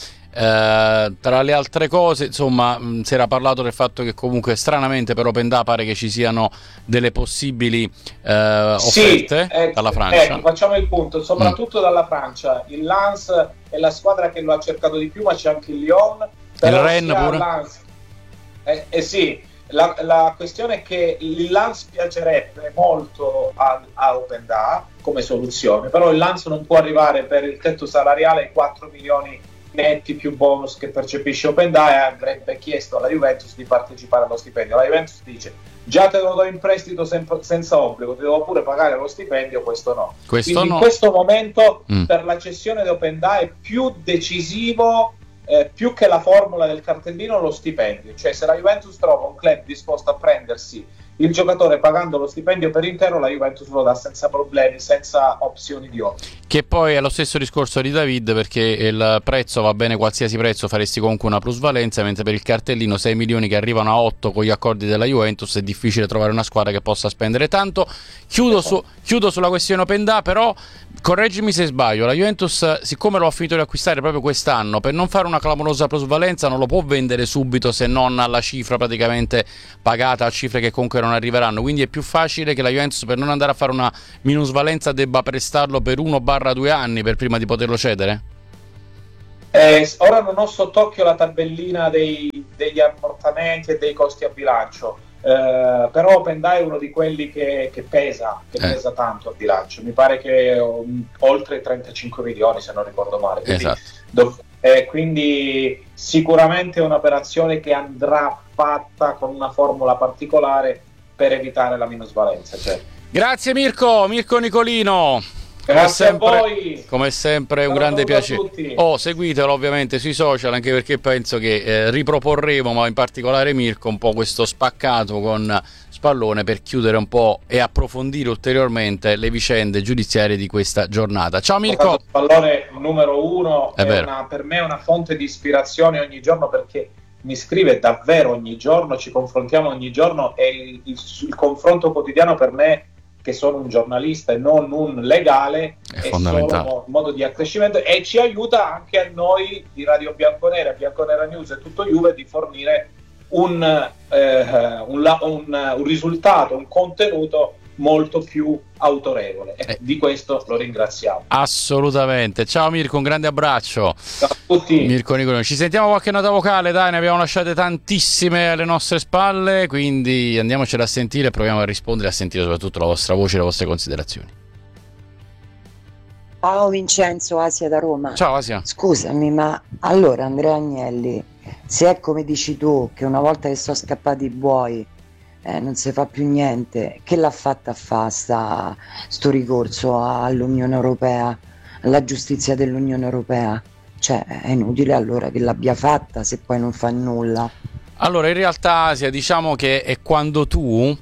Eh, tra le altre cose, insomma, mh, si era parlato del fatto che comunque stranamente per Open Da pare che ci siano delle possibili eh, offerte sì, eh, dalla Francia. Ecco, facciamo il punto, soprattutto mm. dalla Francia. Il Lens è la squadra che lo ha cercato di più, ma c'è anche il Lyon, il Rennes pure. Lens, eh, eh sì, la, la questione è che il Lens piacerebbe molto a, a Open Da come soluzione, però il Lens non può arrivare per il tetto salariale ai quattro milioni netti più bonus che percepisce Open Da, e avrebbe chiesto alla Juventus di partecipare allo stipendio. La Juventus dice: già te lo do in prestito sem- senza obbligo, ti devo pure pagare lo stipendio, questo no. Questo Quindi no. in questo momento Mm. per la cessione di Openda è più decisivo, eh, più che la formula del cartellino, lo stipendio. Cioè se la Juventus trova un club disposto a prendersi il giocatore pagando lo stipendio per intero, la Juventus lo dà senza problemi, senza opzioni di ordine. Che poi è lo stesso discorso di David, perché il prezzo va bene qualsiasi prezzo, faresti comunque una plusvalenza, mentre per il cartellino sei milioni che arrivano a otto con gli accordi della Juventus è difficile trovare una squadra che possa spendere tanto. Chiudo, su, chiudo sulla questione Openda, però correggimi se sbaglio, la Juventus, siccome lo ha finito di acquistare proprio quest'anno, per non fare una clamorosa plusvalenza non lo può vendere subito, se non alla cifra praticamente pagata, a cifre che comunque non arriveranno, quindi è più facile che la Juventus, per non andare a fare una minusvalenza, debba prestarlo per uno barra due anni per prima di poterlo cedere? Eh, ora non ho sott'occhio la tabellina dei, degli ammortamenti e dei costi a bilancio, eh, però Openda è uno di quelli che, che pesa, che Eh. pesa tanto a bilancio, mi pare che um, oltre trentacinque milioni se non ricordo male, quindi, Esatto. dov- eh, quindi sicuramente è un'operazione che andrà fatta con una formula particolare per evitare la minusvalenza. Cioè. Grazie Mirko, Mirko Nicolino. Grazie sempre, a voi. Come sempre un Buon grande saluto a piacere. tutti. Oh, seguitelo ovviamente sui social, anche perché penso che eh, riproporremo, ma in particolare Mirko, un po' questo spaccato con Spallone per chiudere un po' e approfondire ulteriormente le vicende giudiziarie di questa giornata. Ciao Mirko. Il pallone numero uno È è vero. una, per me è una fonte di ispirazione ogni giorno, perché mi scrive davvero ogni giorno, ci confrontiamo ogni giorno e il, il, il confronto quotidiano per me, che sono un giornalista e non un legale, È è, fondamentale. solo un modo di accrescimento, e ci aiuta anche a noi di Radio Bianconera, Bianconera News e tutto Juve di fornire un, eh, un, la- un, un risultato, un contenuto molto più autorevole, e Eh. di questo lo ringraziamo. Assolutamente. Ciao Mirko, un grande abbraccio. Ciao a tutti. Mirko Nicolino. Ci sentiamo qualche nota vocale, dai, ne abbiamo lasciate tantissime alle nostre spalle, quindi andiamocela a sentire e proviamo a rispondere, a sentire soprattutto la vostra voce e le vostre considerazioni. Ciao Vincenzo, Asia da Roma. Ciao Asia. Scusami, ma allora Andrea Agnelli, se è come dici tu, che una volta che sono scappati i buoi eh, non si fa più niente, che l'ha fatta a fa sta, sto ricorso all'Unione Europea, alla giustizia dell'Unione Europea? Cioè è inutile allora che l'abbia fatta se poi non fa nulla. Allora, in realtà Asia, diciamo che è quando tu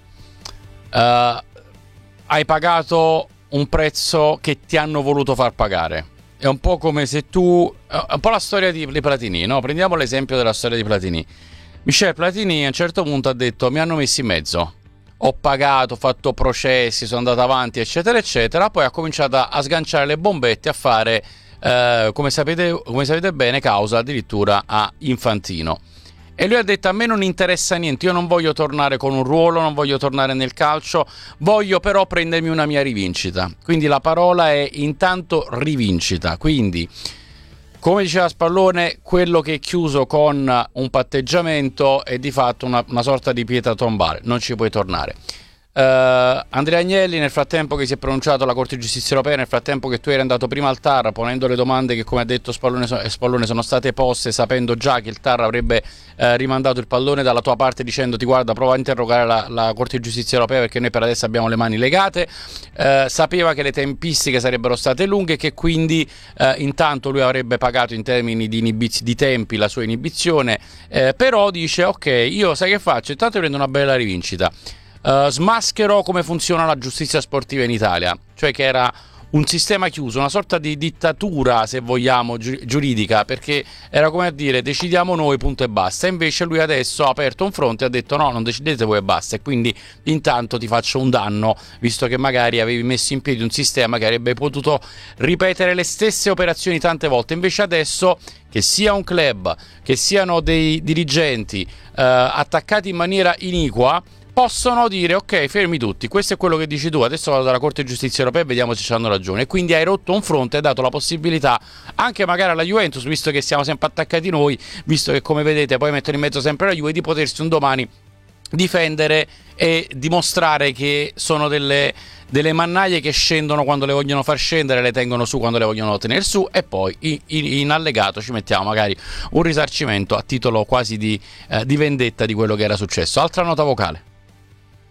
eh, hai pagato un prezzo che ti hanno voluto far pagare. È un po' come se tu... È un po' la storia di, di Platini, no? Prendiamo l'esempio della storia di Platini. Michel Platini a un certo punto ha detto: mi hanno messo in mezzo, ho pagato, ho fatto processi, sono andato avanti, eccetera, eccetera. Poi ha cominciato a sganciare le bombette, a fare, eh, come sapete, come sapete bene, causa addirittura a Infantino. E lui ha detto: a me non interessa niente, io non voglio tornare con un ruolo, non voglio tornare nel calcio, voglio però prendermi una mia rivincita. Quindi la parola è intanto rivincita. Quindi, come diceva Spallone, quello che è chiuso con un patteggiamento è di fatto una, una sorta di pietra tombale, non ci puoi tornare. Uh, Andrea Agnelli, nel frattempo che si è pronunciato la Corte di Giustizia Europea, nel frattempo che tu eri andato prima al T A R ponendo le domande che, come ha detto Spallone, so- Spallone sono state poste, sapendo già che il T A R avrebbe uh, rimandato il pallone dalla tua parte, dicendoti: guarda, prova a interrogare la, la Corte di Giustizia Europea perché noi per adesso abbiamo le mani legate. Uh, sapeva che le tempistiche sarebbero state lunghe e che quindi uh, intanto lui avrebbe pagato in termini di, inibiz- di tempi la sua inibizione, uh, però dice: ok, io sai che faccio, intanto prendo una bella rivincita. Uh, smaschero come funziona la giustizia sportiva in Italia, cioè che era un sistema chiuso, una sorta di dittatura, se vogliamo, gi- giuridica, perché era come a dire: decidiamo noi, punto e basta. Invece lui adesso ha aperto un fronte e ha detto: no, non decidete voi e basta, e quindi intanto ti faccio un danno, visto che magari avevi messo in piedi un sistema che avrebbe potuto ripetere le stesse operazioni tante volte. Invece adesso, che sia un club, che siano dei dirigenti uh, attaccati in maniera iniqua, possono dire: ok, fermi tutti, questo è quello che dici tu, adesso vado dalla Corte di Giustizia Europea e vediamo se ci hanno ragione. E quindi hai rotto un fronte e hai dato la possibilità anche magari alla Juventus, visto che siamo sempre attaccati noi, visto che come vedete poi mettono in mezzo sempre la Juve, di potersi un domani difendere e dimostrare che sono delle, delle mannaie che scendono quando le vogliono far scendere, le tengono su quando le vogliono tenere su, e poi in, in, in allegato ci mettiamo magari un risarcimento a titolo quasi di, eh, di vendetta di quello che era successo. Altra nota vocale.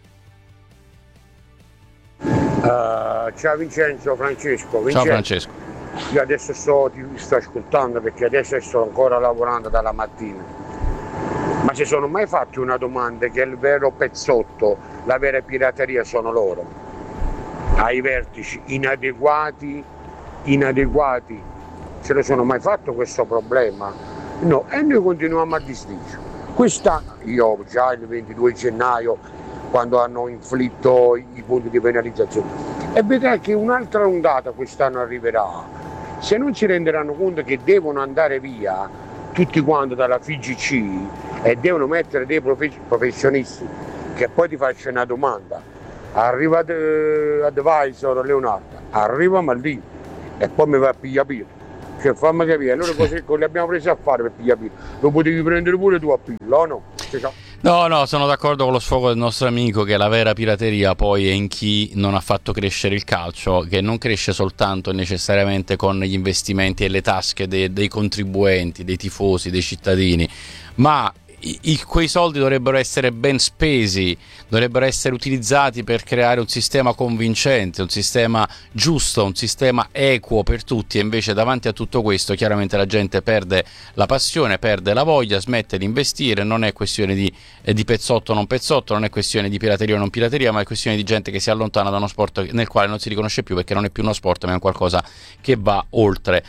Uh, ciao Vincenzo, Francesco. Vincenzo, ciao Francesco. Io adesso sto, ti sto ascoltando perché adesso sto ancora lavorando dalla mattina. Ma si sono mai fatti una domanda che il vero pezzotto, la vera pirateria sono loro? Ai vertici inadeguati, inadeguati. Se ne sono mai fatto questo problema? No, e noi continuiamo a distinguere. Quest'anno, io già il ventidue gennaio, quando hanno inflitto i punti di penalizzazione, e vedrai che un'altra ondata quest'anno arriverà. Se non si renderanno conto che devono andare via tutti quanti dalla F I G C e devono mettere dei professionisti, che poi ti faccio una domanda, arriva Advisor Leonardo, arriva Maldini e poi mi va a pigliare, cioè fammi capire, allora così li abbiamo presi a fare per pigliare, lo potevi prendere pure tu a pillo, no? Cioè, No, no, sono d'accordo con lo sfogo del nostro amico che la vera pirateria poi è in chi non ha fatto crescere il calcio, che non cresce soltanto necessariamente con gli investimenti e le tasche dei, dei contribuenti, dei tifosi, dei cittadini, ma i, i, quei soldi dovrebbero essere ben spesi, dovrebbero essere utilizzati per creare un sistema convincente, un sistema giusto, un sistema equo per tutti, e invece davanti a tutto questo chiaramente la gente perde la passione, perde la voglia, smette di investire. Non è questione di, eh, di pezzotto o non pezzotto, non è questione di pirateria o non pirateria, ma è questione di gente che si allontana da uno sport nel quale non si riconosce più, perché non è più uno sport ma è un qualcosa che va oltre.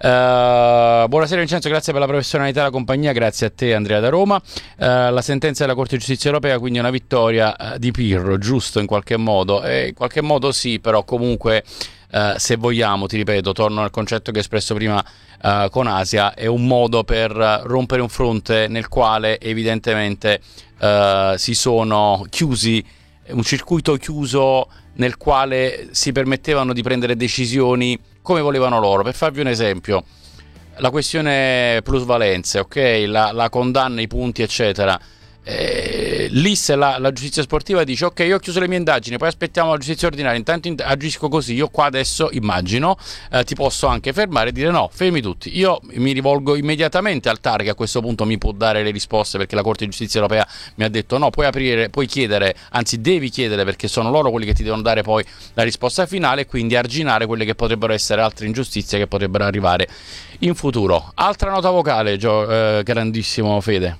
Uh, buonasera Vincenzo, grazie per la professionalità e la compagnia, grazie a te Andrea da Roma. Uh, la sentenza della Corte di Giustizia Europea, quindi una vittoria uh, di Pirro, giusto in qualche modo, e in qualche modo sì, però comunque uh, se vogliamo, ti ripeto, torno al concetto che ho espresso prima uh, con Asia, è un modo per uh, rompere un fronte nel quale evidentemente uh, si sono chiusi, un circuito chiuso nel quale si permettevano di prendere decisioni come volevano loro. Per farvi un esempio, la questione plusvalenze, ok, la, la condanna, i punti eccetera, eh, lì se la, la giustizia sportiva dice ok, io ho chiuso le mie indagini, poi aspettiamo la giustizia ordinaria, intanto in, agisco così, io qua adesso immagino eh, ti posso anche fermare e dire no, fermi tutti, io mi rivolgo immediatamente al T A R, che a questo punto mi può dare le risposte, perché la Corte di Giustizia Europea mi ha detto no, puoi aprire, puoi chiedere, anzi devi chiedere, perché sono loro quelli che ti devono dare poi la risposta finale, e quindi arginare quelle che potrebbero essere altre ingiustizie che potrebbero arrivare in futuro. Altra nota vocale, Gio, eh, grandissimo Fede.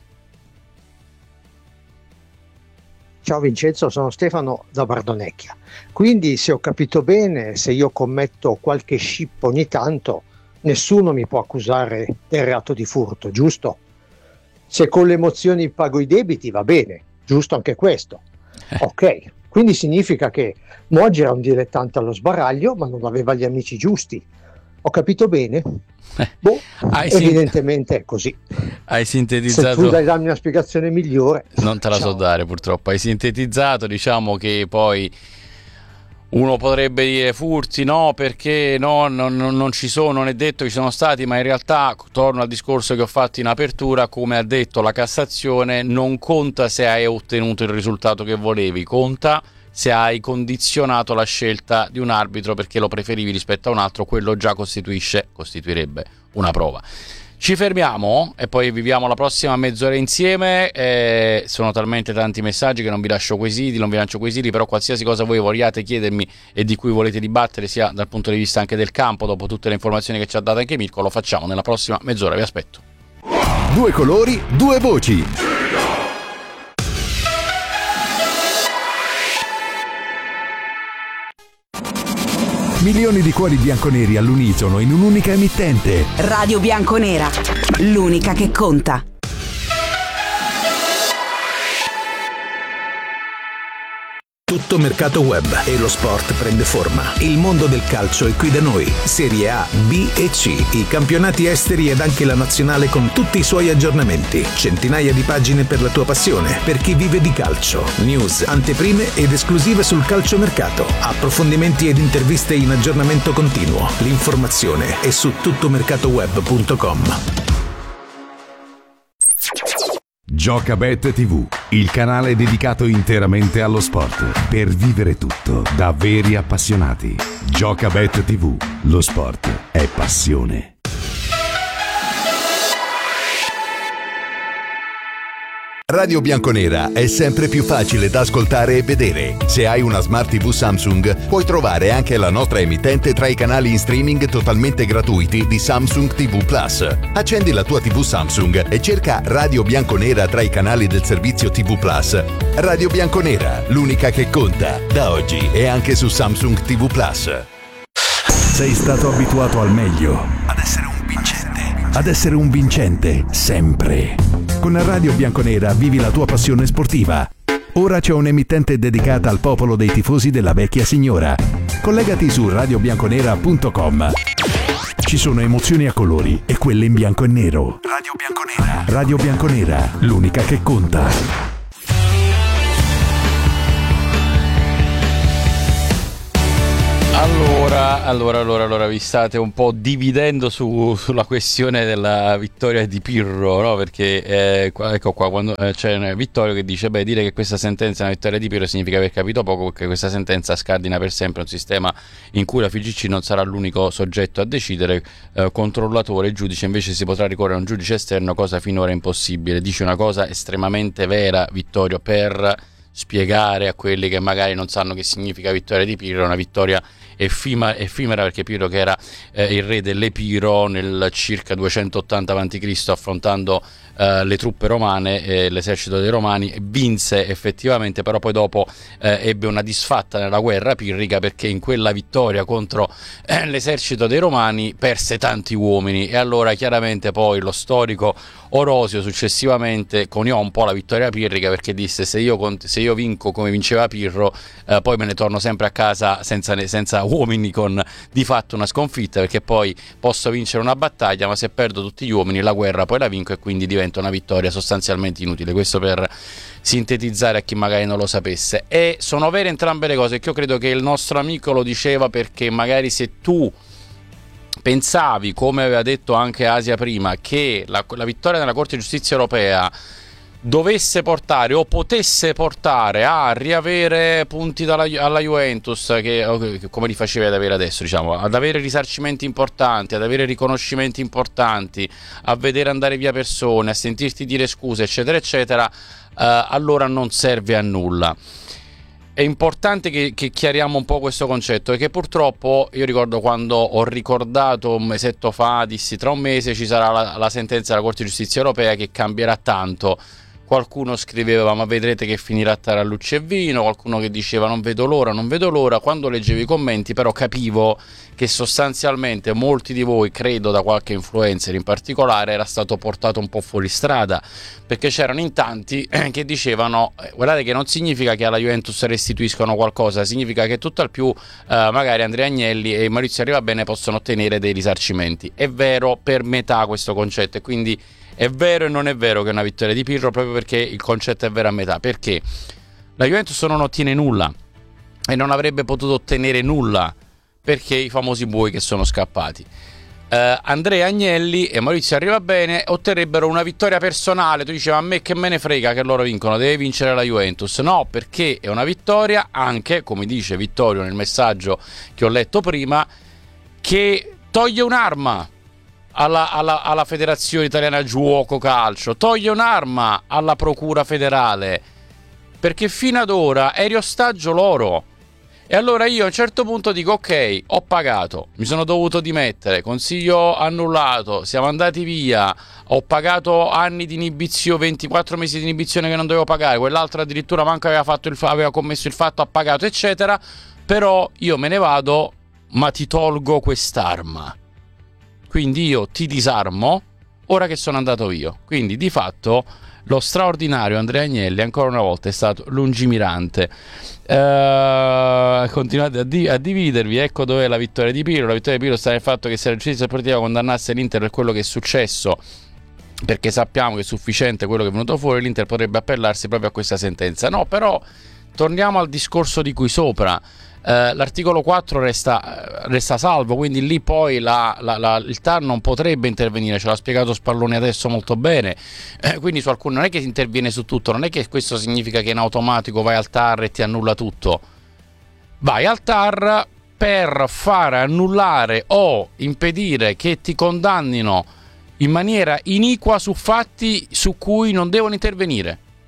Ciao Vincenzo, sono Stefano da Bardonecchia. Quindi, se ho capito bene, se io commetto qualche scippo ogni tanto, nessuno mi può accusare del reato di furto, giusto? Se con le emozioni pago i debiti, va bene, giusto anche questo. Ok, quindi significa che Moggi era un dilettante allo sbaraglio, ma non aveva gli amici giusti. Ho capito bene? Boh, evidentemente sint- è così. Hai sintetizzato. Se tu dai dammi una spiegazione migliore. Non te la ciao. So dare purtroppo. Hai sintetizzato, diciamo che poi uno potrebbe dire furti no, perché no, non, non ci sono, non è detto che ci sono stati, ma in realtà, torno al discorso che ho fatto in apertura, come ha detto la Cassazione, non conta se hai ottenuto il risultato che volevi, conta se hai condizionato la scelta di un arbitro perché lo preferivi rispetto a un altro. Quello già costituisce, costituirebbe una prova. Ci fermiamo e poi viviamo la prossima mezz'ora insieme. Eh, sono talmente tanti messaggi che non vi lascio quesiti, non vi lancio quesiti, però qualsiasi cosa voi vogliate chiedermi e di cui volete dibattere, sia dal punto di vista anche del campo, dopo tutte le informazioni che ci ha dato anche Mirko, lo facciamo nella prossima mezz'ora, vi aspetto. Due colori, due voci. Milioni di cuori bianconeri all'unisono in un'unica emittente. Radio Bianconera, l'unica che conta. Tutto mercato web e lo sport prende forma. Il mondo del calcio è qui da noi. Serie A, B e C, i campionati esteri ed anche la nazionale con tutti i suoi aggiornamenti. Centinaia di pagine per la tua passione, per chi vive di calcio. News, anteprime ed esclusive sul calciomercato. Approfondimenti ed interviste in aggiornamento continuo. L'informazione è su tuttomercatoweb punto com. Giocabet tivù, il canale dedicato interamente allo sport, per vivere tutto da veri appassionati. Giocabet tivù, lo sport è passione. Radio Bianconera è sempre più facile da ascoltare e vedere. Se hai una Smart tivù Samsung, puoi trovare anche la nostra emittente tra i canali in streaming totalmente gratuiti di Samsung tivù Plus. Accendi la tua tivù Samsung e cerca Radio Bianconera tra i canali del servizio tivù Plus. Radio Bianconera, l'unica che conta, da oggi e anche su Samsung tivù Plus. Sei stato abituato al meglio, ad essere un vincente, ad essere un vincente sempre. Con Radio Bianconera vivi la tua passione sportiva. Ora c'è un'emittente dedicata al popolo dei tifosi della vecchia signora. Collegati su radio bianconera punto com. Ci sono emozioni a colori e quelle in bianco e nero. Radio Bianconera. Radio Bianconera, l'unica che conta. Allora, allora, allora, allora, vi state un po' dividendo su, sulla questione della vittoria di Pirro, no? Perché, eh, qua, ecco qua, quando eh, c'è Vittorio che dice, beh, dire che questa sentenza è una vittoria di Pirro significa aver capito poco, perché questa sentenza scardina per sempre un sistema in cui la F I G C non sarà l'unico soggetto a decidere, eh, controllatore e giudice, invece si potrà ricorrere a un giudice esterno, cosa finora impossibile. Dice una cosa estremamente vera, Vittorio, per spiegare a quelli che magari non sanno che significa vittoria di Pirro, una vittoria effima, effimera, perché Pirro, che era eh, il re dell'Epiro nel circa duecentottanta avanti Cristo, affrontando eh, le truppe romane e l'esercito dei Romani, vinse effettivamente, però poi dopo eh, ebbe una disfatta nella guerra pirrica, perché in quella vittoria contro eh, l'esercito dei Romani perse tanti uomini, e allora chiaramente poi lo storico Orosio successivamente coniò un po' la vittoria pirrica, perché disse: se io, se io vinco come vinceva Pirro, eh, poi me ne torno sempre a casa senza, senza uomini, con di fatto una sconfitta, perché poi posso vincere una battaglia, ma se perdo tutti gli uomini la guerra poi la vinco, e quindi diventa una vittoria sostanzialmente inutile. Questo per sintetizzare a chi magari non lo sapesse. E sono vere entrambe le cose, che io credo che il nostro amico lo diceva, perché magari se tu pensavi, come aveva detto anche Asia prima, che la, la vittoria nella Corte di Giustizia Europea dovesse portare o potesse portare a riavere punti dalla, alla Juventus, che, come li faceva ad avere adesso, diciamo, ad avere risarcimenti importanti, ad avere riconoscimenti importanti, a vedere andare via persone, a sentirti dire scuse, eccetera eccetera, eh, allora non serve a nulla. È importante che, che chiariamo un po' questo concetto, perché purtroppo io ricordo quando ho ricordato un mesetto fa, dissi tra un mese ci sarà la, la sentenza della Corte di Giustizia Europea che cambierà tanto. Qualcuno scriveva: ma vedrete che finirà a tarallucce e vino, qualcuno che diceva non vedo l'ora, non vedo l'ora. Quando leggevo i commenti però capivo che sostanzialmente molti di voi, credo da qualche influencer in particolare, era stato portato un po' fuori strada, perché c'erano in tanti che dicevano: eh, guardate che non significa che alla Juventus restituiscono qualcosa, significa che tutto al più eh, magari Andrea Agnelli e Maurizio Arrivabene possono ottenere dei risarcimenti. È vero per metà questo concetto, e quindi è vero e non è vero che è una vittoria di Pirro, proprio perché il concetto è vero a metà, perché la Juventus non ottiene nulla e non avrebbe potuto ottenere nulla perché i famosi buoi che sono scappati. Uh, Andrea Agnelli e Maurizio Arrivabene otterrebbero una vittoria personale. Tu dicevi: a me che me ne frega che loro vincono, deve vincere la Juventus. No, perché è una vittoria anche, come dice Vittorio nel messaggio che ho letto prima, che toglie un'arma Alla, alla, alla Federazione Italiana Giuoco Calcio, toglie un'arma alla Procura Federale, perché fino ad ora eri ostaggio loro. E allora io a un certo punto dico: ok, ho pagato, mi sono dovuto dimettere, consiglio annullato, siamo andati via, ho pagato anni di inibizione, ventiquattro mesi di inibizione che non dovevo pagare, quell'altro addirittura manco aveva, fatto il, aveva commesso il fatto, ha pagato, eccetera. Però io me ne vado, ma ti tolgo quest'arma. Quindi io ti disarmo ora che sono andato io. Quindi di fatto lo straordinario Andrea Agnelli ancora una volta è stato lungimirante. Uh, continuate a, di- a dividervi. Ecco dov'è la vittoria di Pirro. La vittoria di Pirro sta nel fatto che se la giustizia sportiva condannasse l'Inter per quello che è successo, perché sappiamo che è sufficiente quello che è venuto fuori, l'Inter potrebbe appellarsi proprio a questa sentenza. No, però torniamo al discorso di qui sopra. Uh, l'articolo quattro resta, resta salvo, quindi lì poi la, la, la, il T A R non potrebbe intervenire, ce l'ha spiegato Spalloni adesso molto bene, uh, quindi su alcuni non è che si interviene su tutto, non è che questo significa che in automatico vai al T A R e ti annulla tutto. Vai al T A R per fare annullare o impedire che ti condannino in maniera iniqua su fatti su cui non devono intervenire.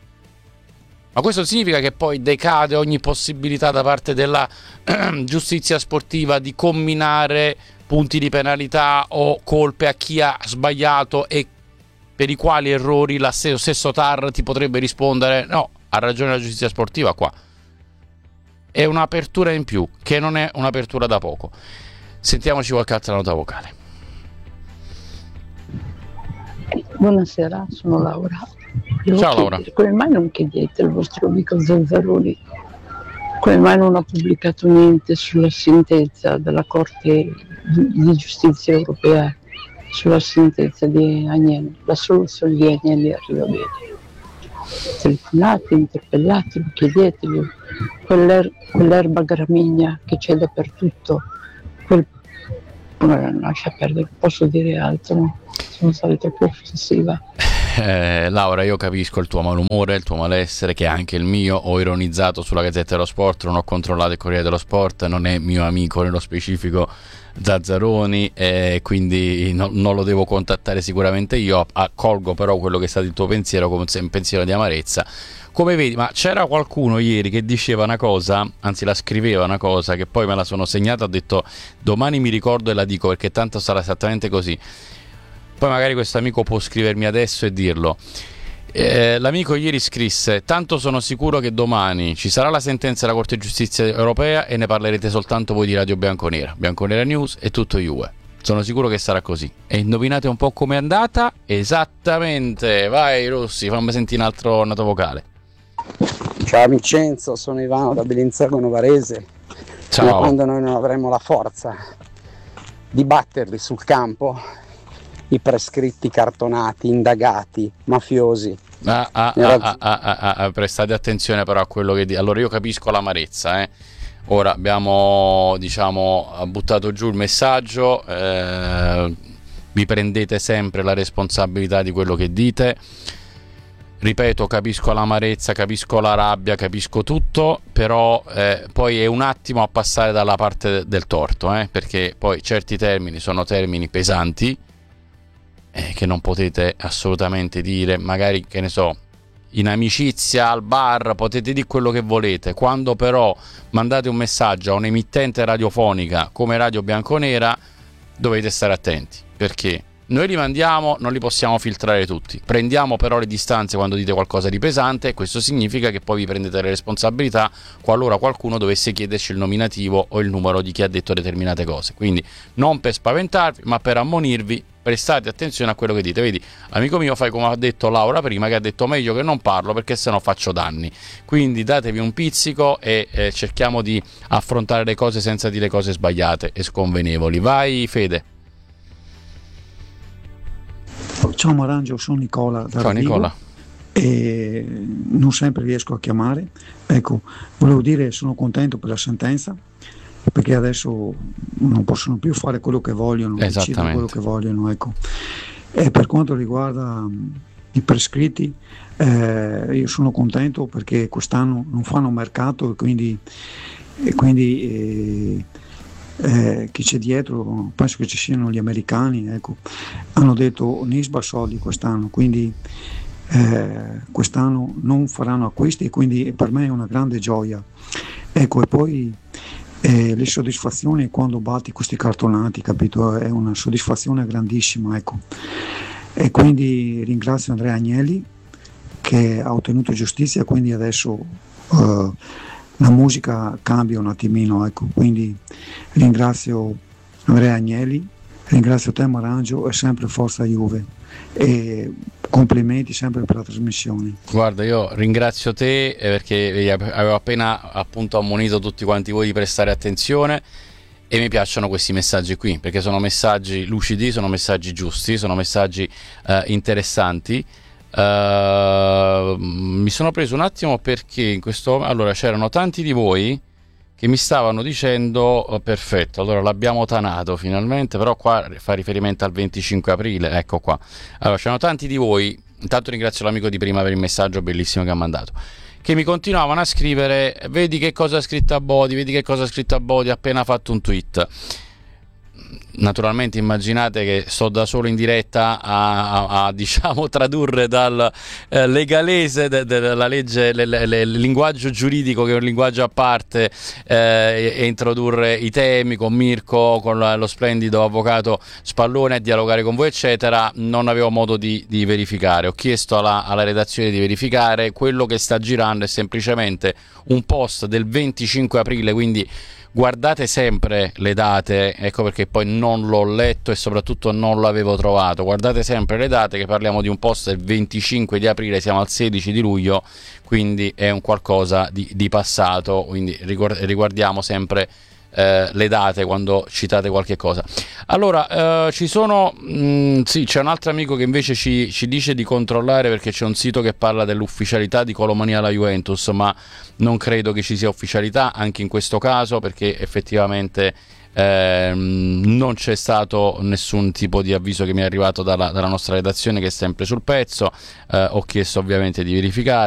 Ma questo significa che poi decade ogni possibilità da parte della giustizia sportiva di comminare punti di penalità o colpe a chi ha sbagliato e per i quali errori lo stesso, stesso T A R ti potrebbe rispondere no, ha ragione la giustizia sportiva qua. È un'apertura in più, che non è un'apertura da poco. Sentiamoci qualche altra nota vocale. Buonasera, sono Laura. Devo Ciao Laura. chiedere, come mai non chiedete al vostro amico Zanzaroni come mai non ha pubblicato niente sulla sentenza della Corte di Giustizia Europea sulla sentenza di Agnelli? La soluzione di Agnelli arriva bene. Telefonate, interpellatelo, chiedetelo. Quell'er- quell'erba gramigna che c'è dappertutto, quel... no, lascia perdere, posso dire altro, no? Sono stata troppo ossessiva. Eh, Laura, io capisco il tuo malumore, il tuo malessere, che è anche il mio. Ho ironizzato sulla Gazzetta dello Sport, non ho controllato il Corriere dello Sport, non è mio amico nello specifico Zazzaroni, e quindi no, non lo devo contattare sicuramente io. Accolgo però quello che è stato il tuo pensiero come un pensiero di amarezza. Come vedi, ma c'era qualcuno ieri che diceva una cosa, anzi la scriveva una cosa, che poi me la sono segnata, ho detto domani mi ricordo e la dico perché tanto sarà esattamente così. Poi magari questo amico può scrivermi adesso e dirlo. Eh, l'amico ieri scrisse: tanto sono sicuro che domani ci sarà la sentenza della Corte di Giustizia Europea e ne parlerete soltanto voi di Radio Bianconera, Bianconera News e tutto U E. Sono sicuro che sarà così. E indovinate un po' com'è andata? Esattamente. Vai Rossi, fammi sentire un altro nato vocale. Ciao Vincenzo, sono Ivano da Bellinzago Novarese. Ciao. Quando noi non avremo la forza di batterli sul campo, i prescritti, cartonati, indagati, mafiosi. Ah, ah, ah, ah, ah, ah, ah, prestate attenzione però a quello che dico. Allora io capisco l'amarezza, eh. Ora abbiamo, diciamo, buttato giù il messaggio, eh, vi prendete sempre la responsabilità di quello che dite. Ripeto, capisco l'amarezza, capisco la rabbia, capisco tutto, però eh, poi è un attimo a passare dalla parte del torto, eh, perché poi certi termini sono termini pesanti eh, che non potete assolutamente dire, magari, che ne so, in amicizia al bar potete dire quello che volete, quando però mandate un messaggio a un'emittente radiofonica come Radio Bianconera dovete stare attenti, perché noi li mandiamo, non li possiamo filtrare tutti, prendiamo però le distanze quando dite qualcosa di pesante, e questo significa che poi vi prendete le responsabilità qualora qualcuno dovesse chiederci il nominativo o il numero di chi ha detto determinate cose. Quindi non per spaventarvi, ma per ammonirvi, prestate attenzione a quello che dite. Vedi, amico mio, fai come ha detto Laura prima, che ha detto meglio che non parlo perché sennò faccio danni. Quindi datevi un pizzico e eh, cerchiamo di affrontare le cose senza dire cose sbagliate e sconvenevoli. Vai Fede. Ciao Marangio, sono Nicola da Ciao Rovigo, Nicola. e non sempre riesco a chiamare. Ecco, volevo dire sono contento per la sentenza, perché adesso non possono più fare quello che vogliono, decidere quello che vogliono, ecco. E per quanto riguarda i prescritti, eh, io sono contento perché quest'anno non fanno mercato e quindi, e quindi eh, Eh, chi c'è dietro, penso che ci siano gli americani, ecco, hanno detto Nisba soldi quest'anno, quindi eh, quest'anno non faranno acquisti e quindi per me è una grande gioia, ecco. E poi eh, le soddisfazioni quando batti questi cartonati, capito, è una soddisfazione grandissima, ecco. E quindi ringrazio Andrea Agnelli che ha ottenuto giustizia, quindi adesso eh, la musica cambia un attimino, ecco. Quindi ringrazio Andrea Agnelli, ringrazio te Marangio e sempre forza Juve, e complimenti sempre per la trasmissione. Guarda, io ringrazio te perché avevo appena appunto ammonito tutti quanti voi di prestare attenzione, e mi piacciono questi messaggi qui perché sono messaggi lucidi, sono messaggi giusti, sono messaggi uh, interessanti. Uh, mi sono preso un attimo perché in questo allora c'erano tanti di voi che mi stavano dicendo oh, perfetto, allora l'abbiamo tanato finalmente, però qua fa riferimento al venticinque aprile, ecco qua. Allora c'erano tanti di voi, intanto ringrazio l'amico di prima per il messaggio bellissimo che ha mandato, che mi continuavano a scrivere: vedi che cosa ha scritto a Bodi, vedi che cosa ha scritto a Bodi, ha appena fatto un tweet. naturalmente immaginate che sto da solo in diretta a, a, a diciamo tradurre dal eh, legalese de, de, della legge le, le, le, il linguaggio giuridico, che è un linguaggio a parte, eh, e introdurre i temi con Mirko, con la, lo splendido avvocato Spallone, a dialogare con voi eccetera. Non avevo modo di, di verificare. Ho chiesto alla, alla redazione di verificare. Quello che sta girando è semplicemente un post del venticinque aprile, quindi guardate sempre le date, ecco perché poi non l'ho letto e soprattutto non l'avevo trovato. Guardate sempre le date, che parliamo di un post del venticinque di aprile, siamo al sedici di luglio, quindi è un qualcosa di, di passato, quindi riguardiamo sempre eh, le date quando citate qualche cosa. Allora, eh, ci sono, mh, sì, c'è un altro amico che invece ci, ci dice di controllare, perché c'è un sito che parla dell'ufficialità di Colomania alla Juventus, ma non credo che ci sia ufficialità anche in questo caso, perché effettivamente ehm, non c'è stato nessun tipo di avviso che mi è arrivato dalla, dalla nostra redazione, che è sempre sul pezzo. Eh, ho chiesto ovviamente di verificare.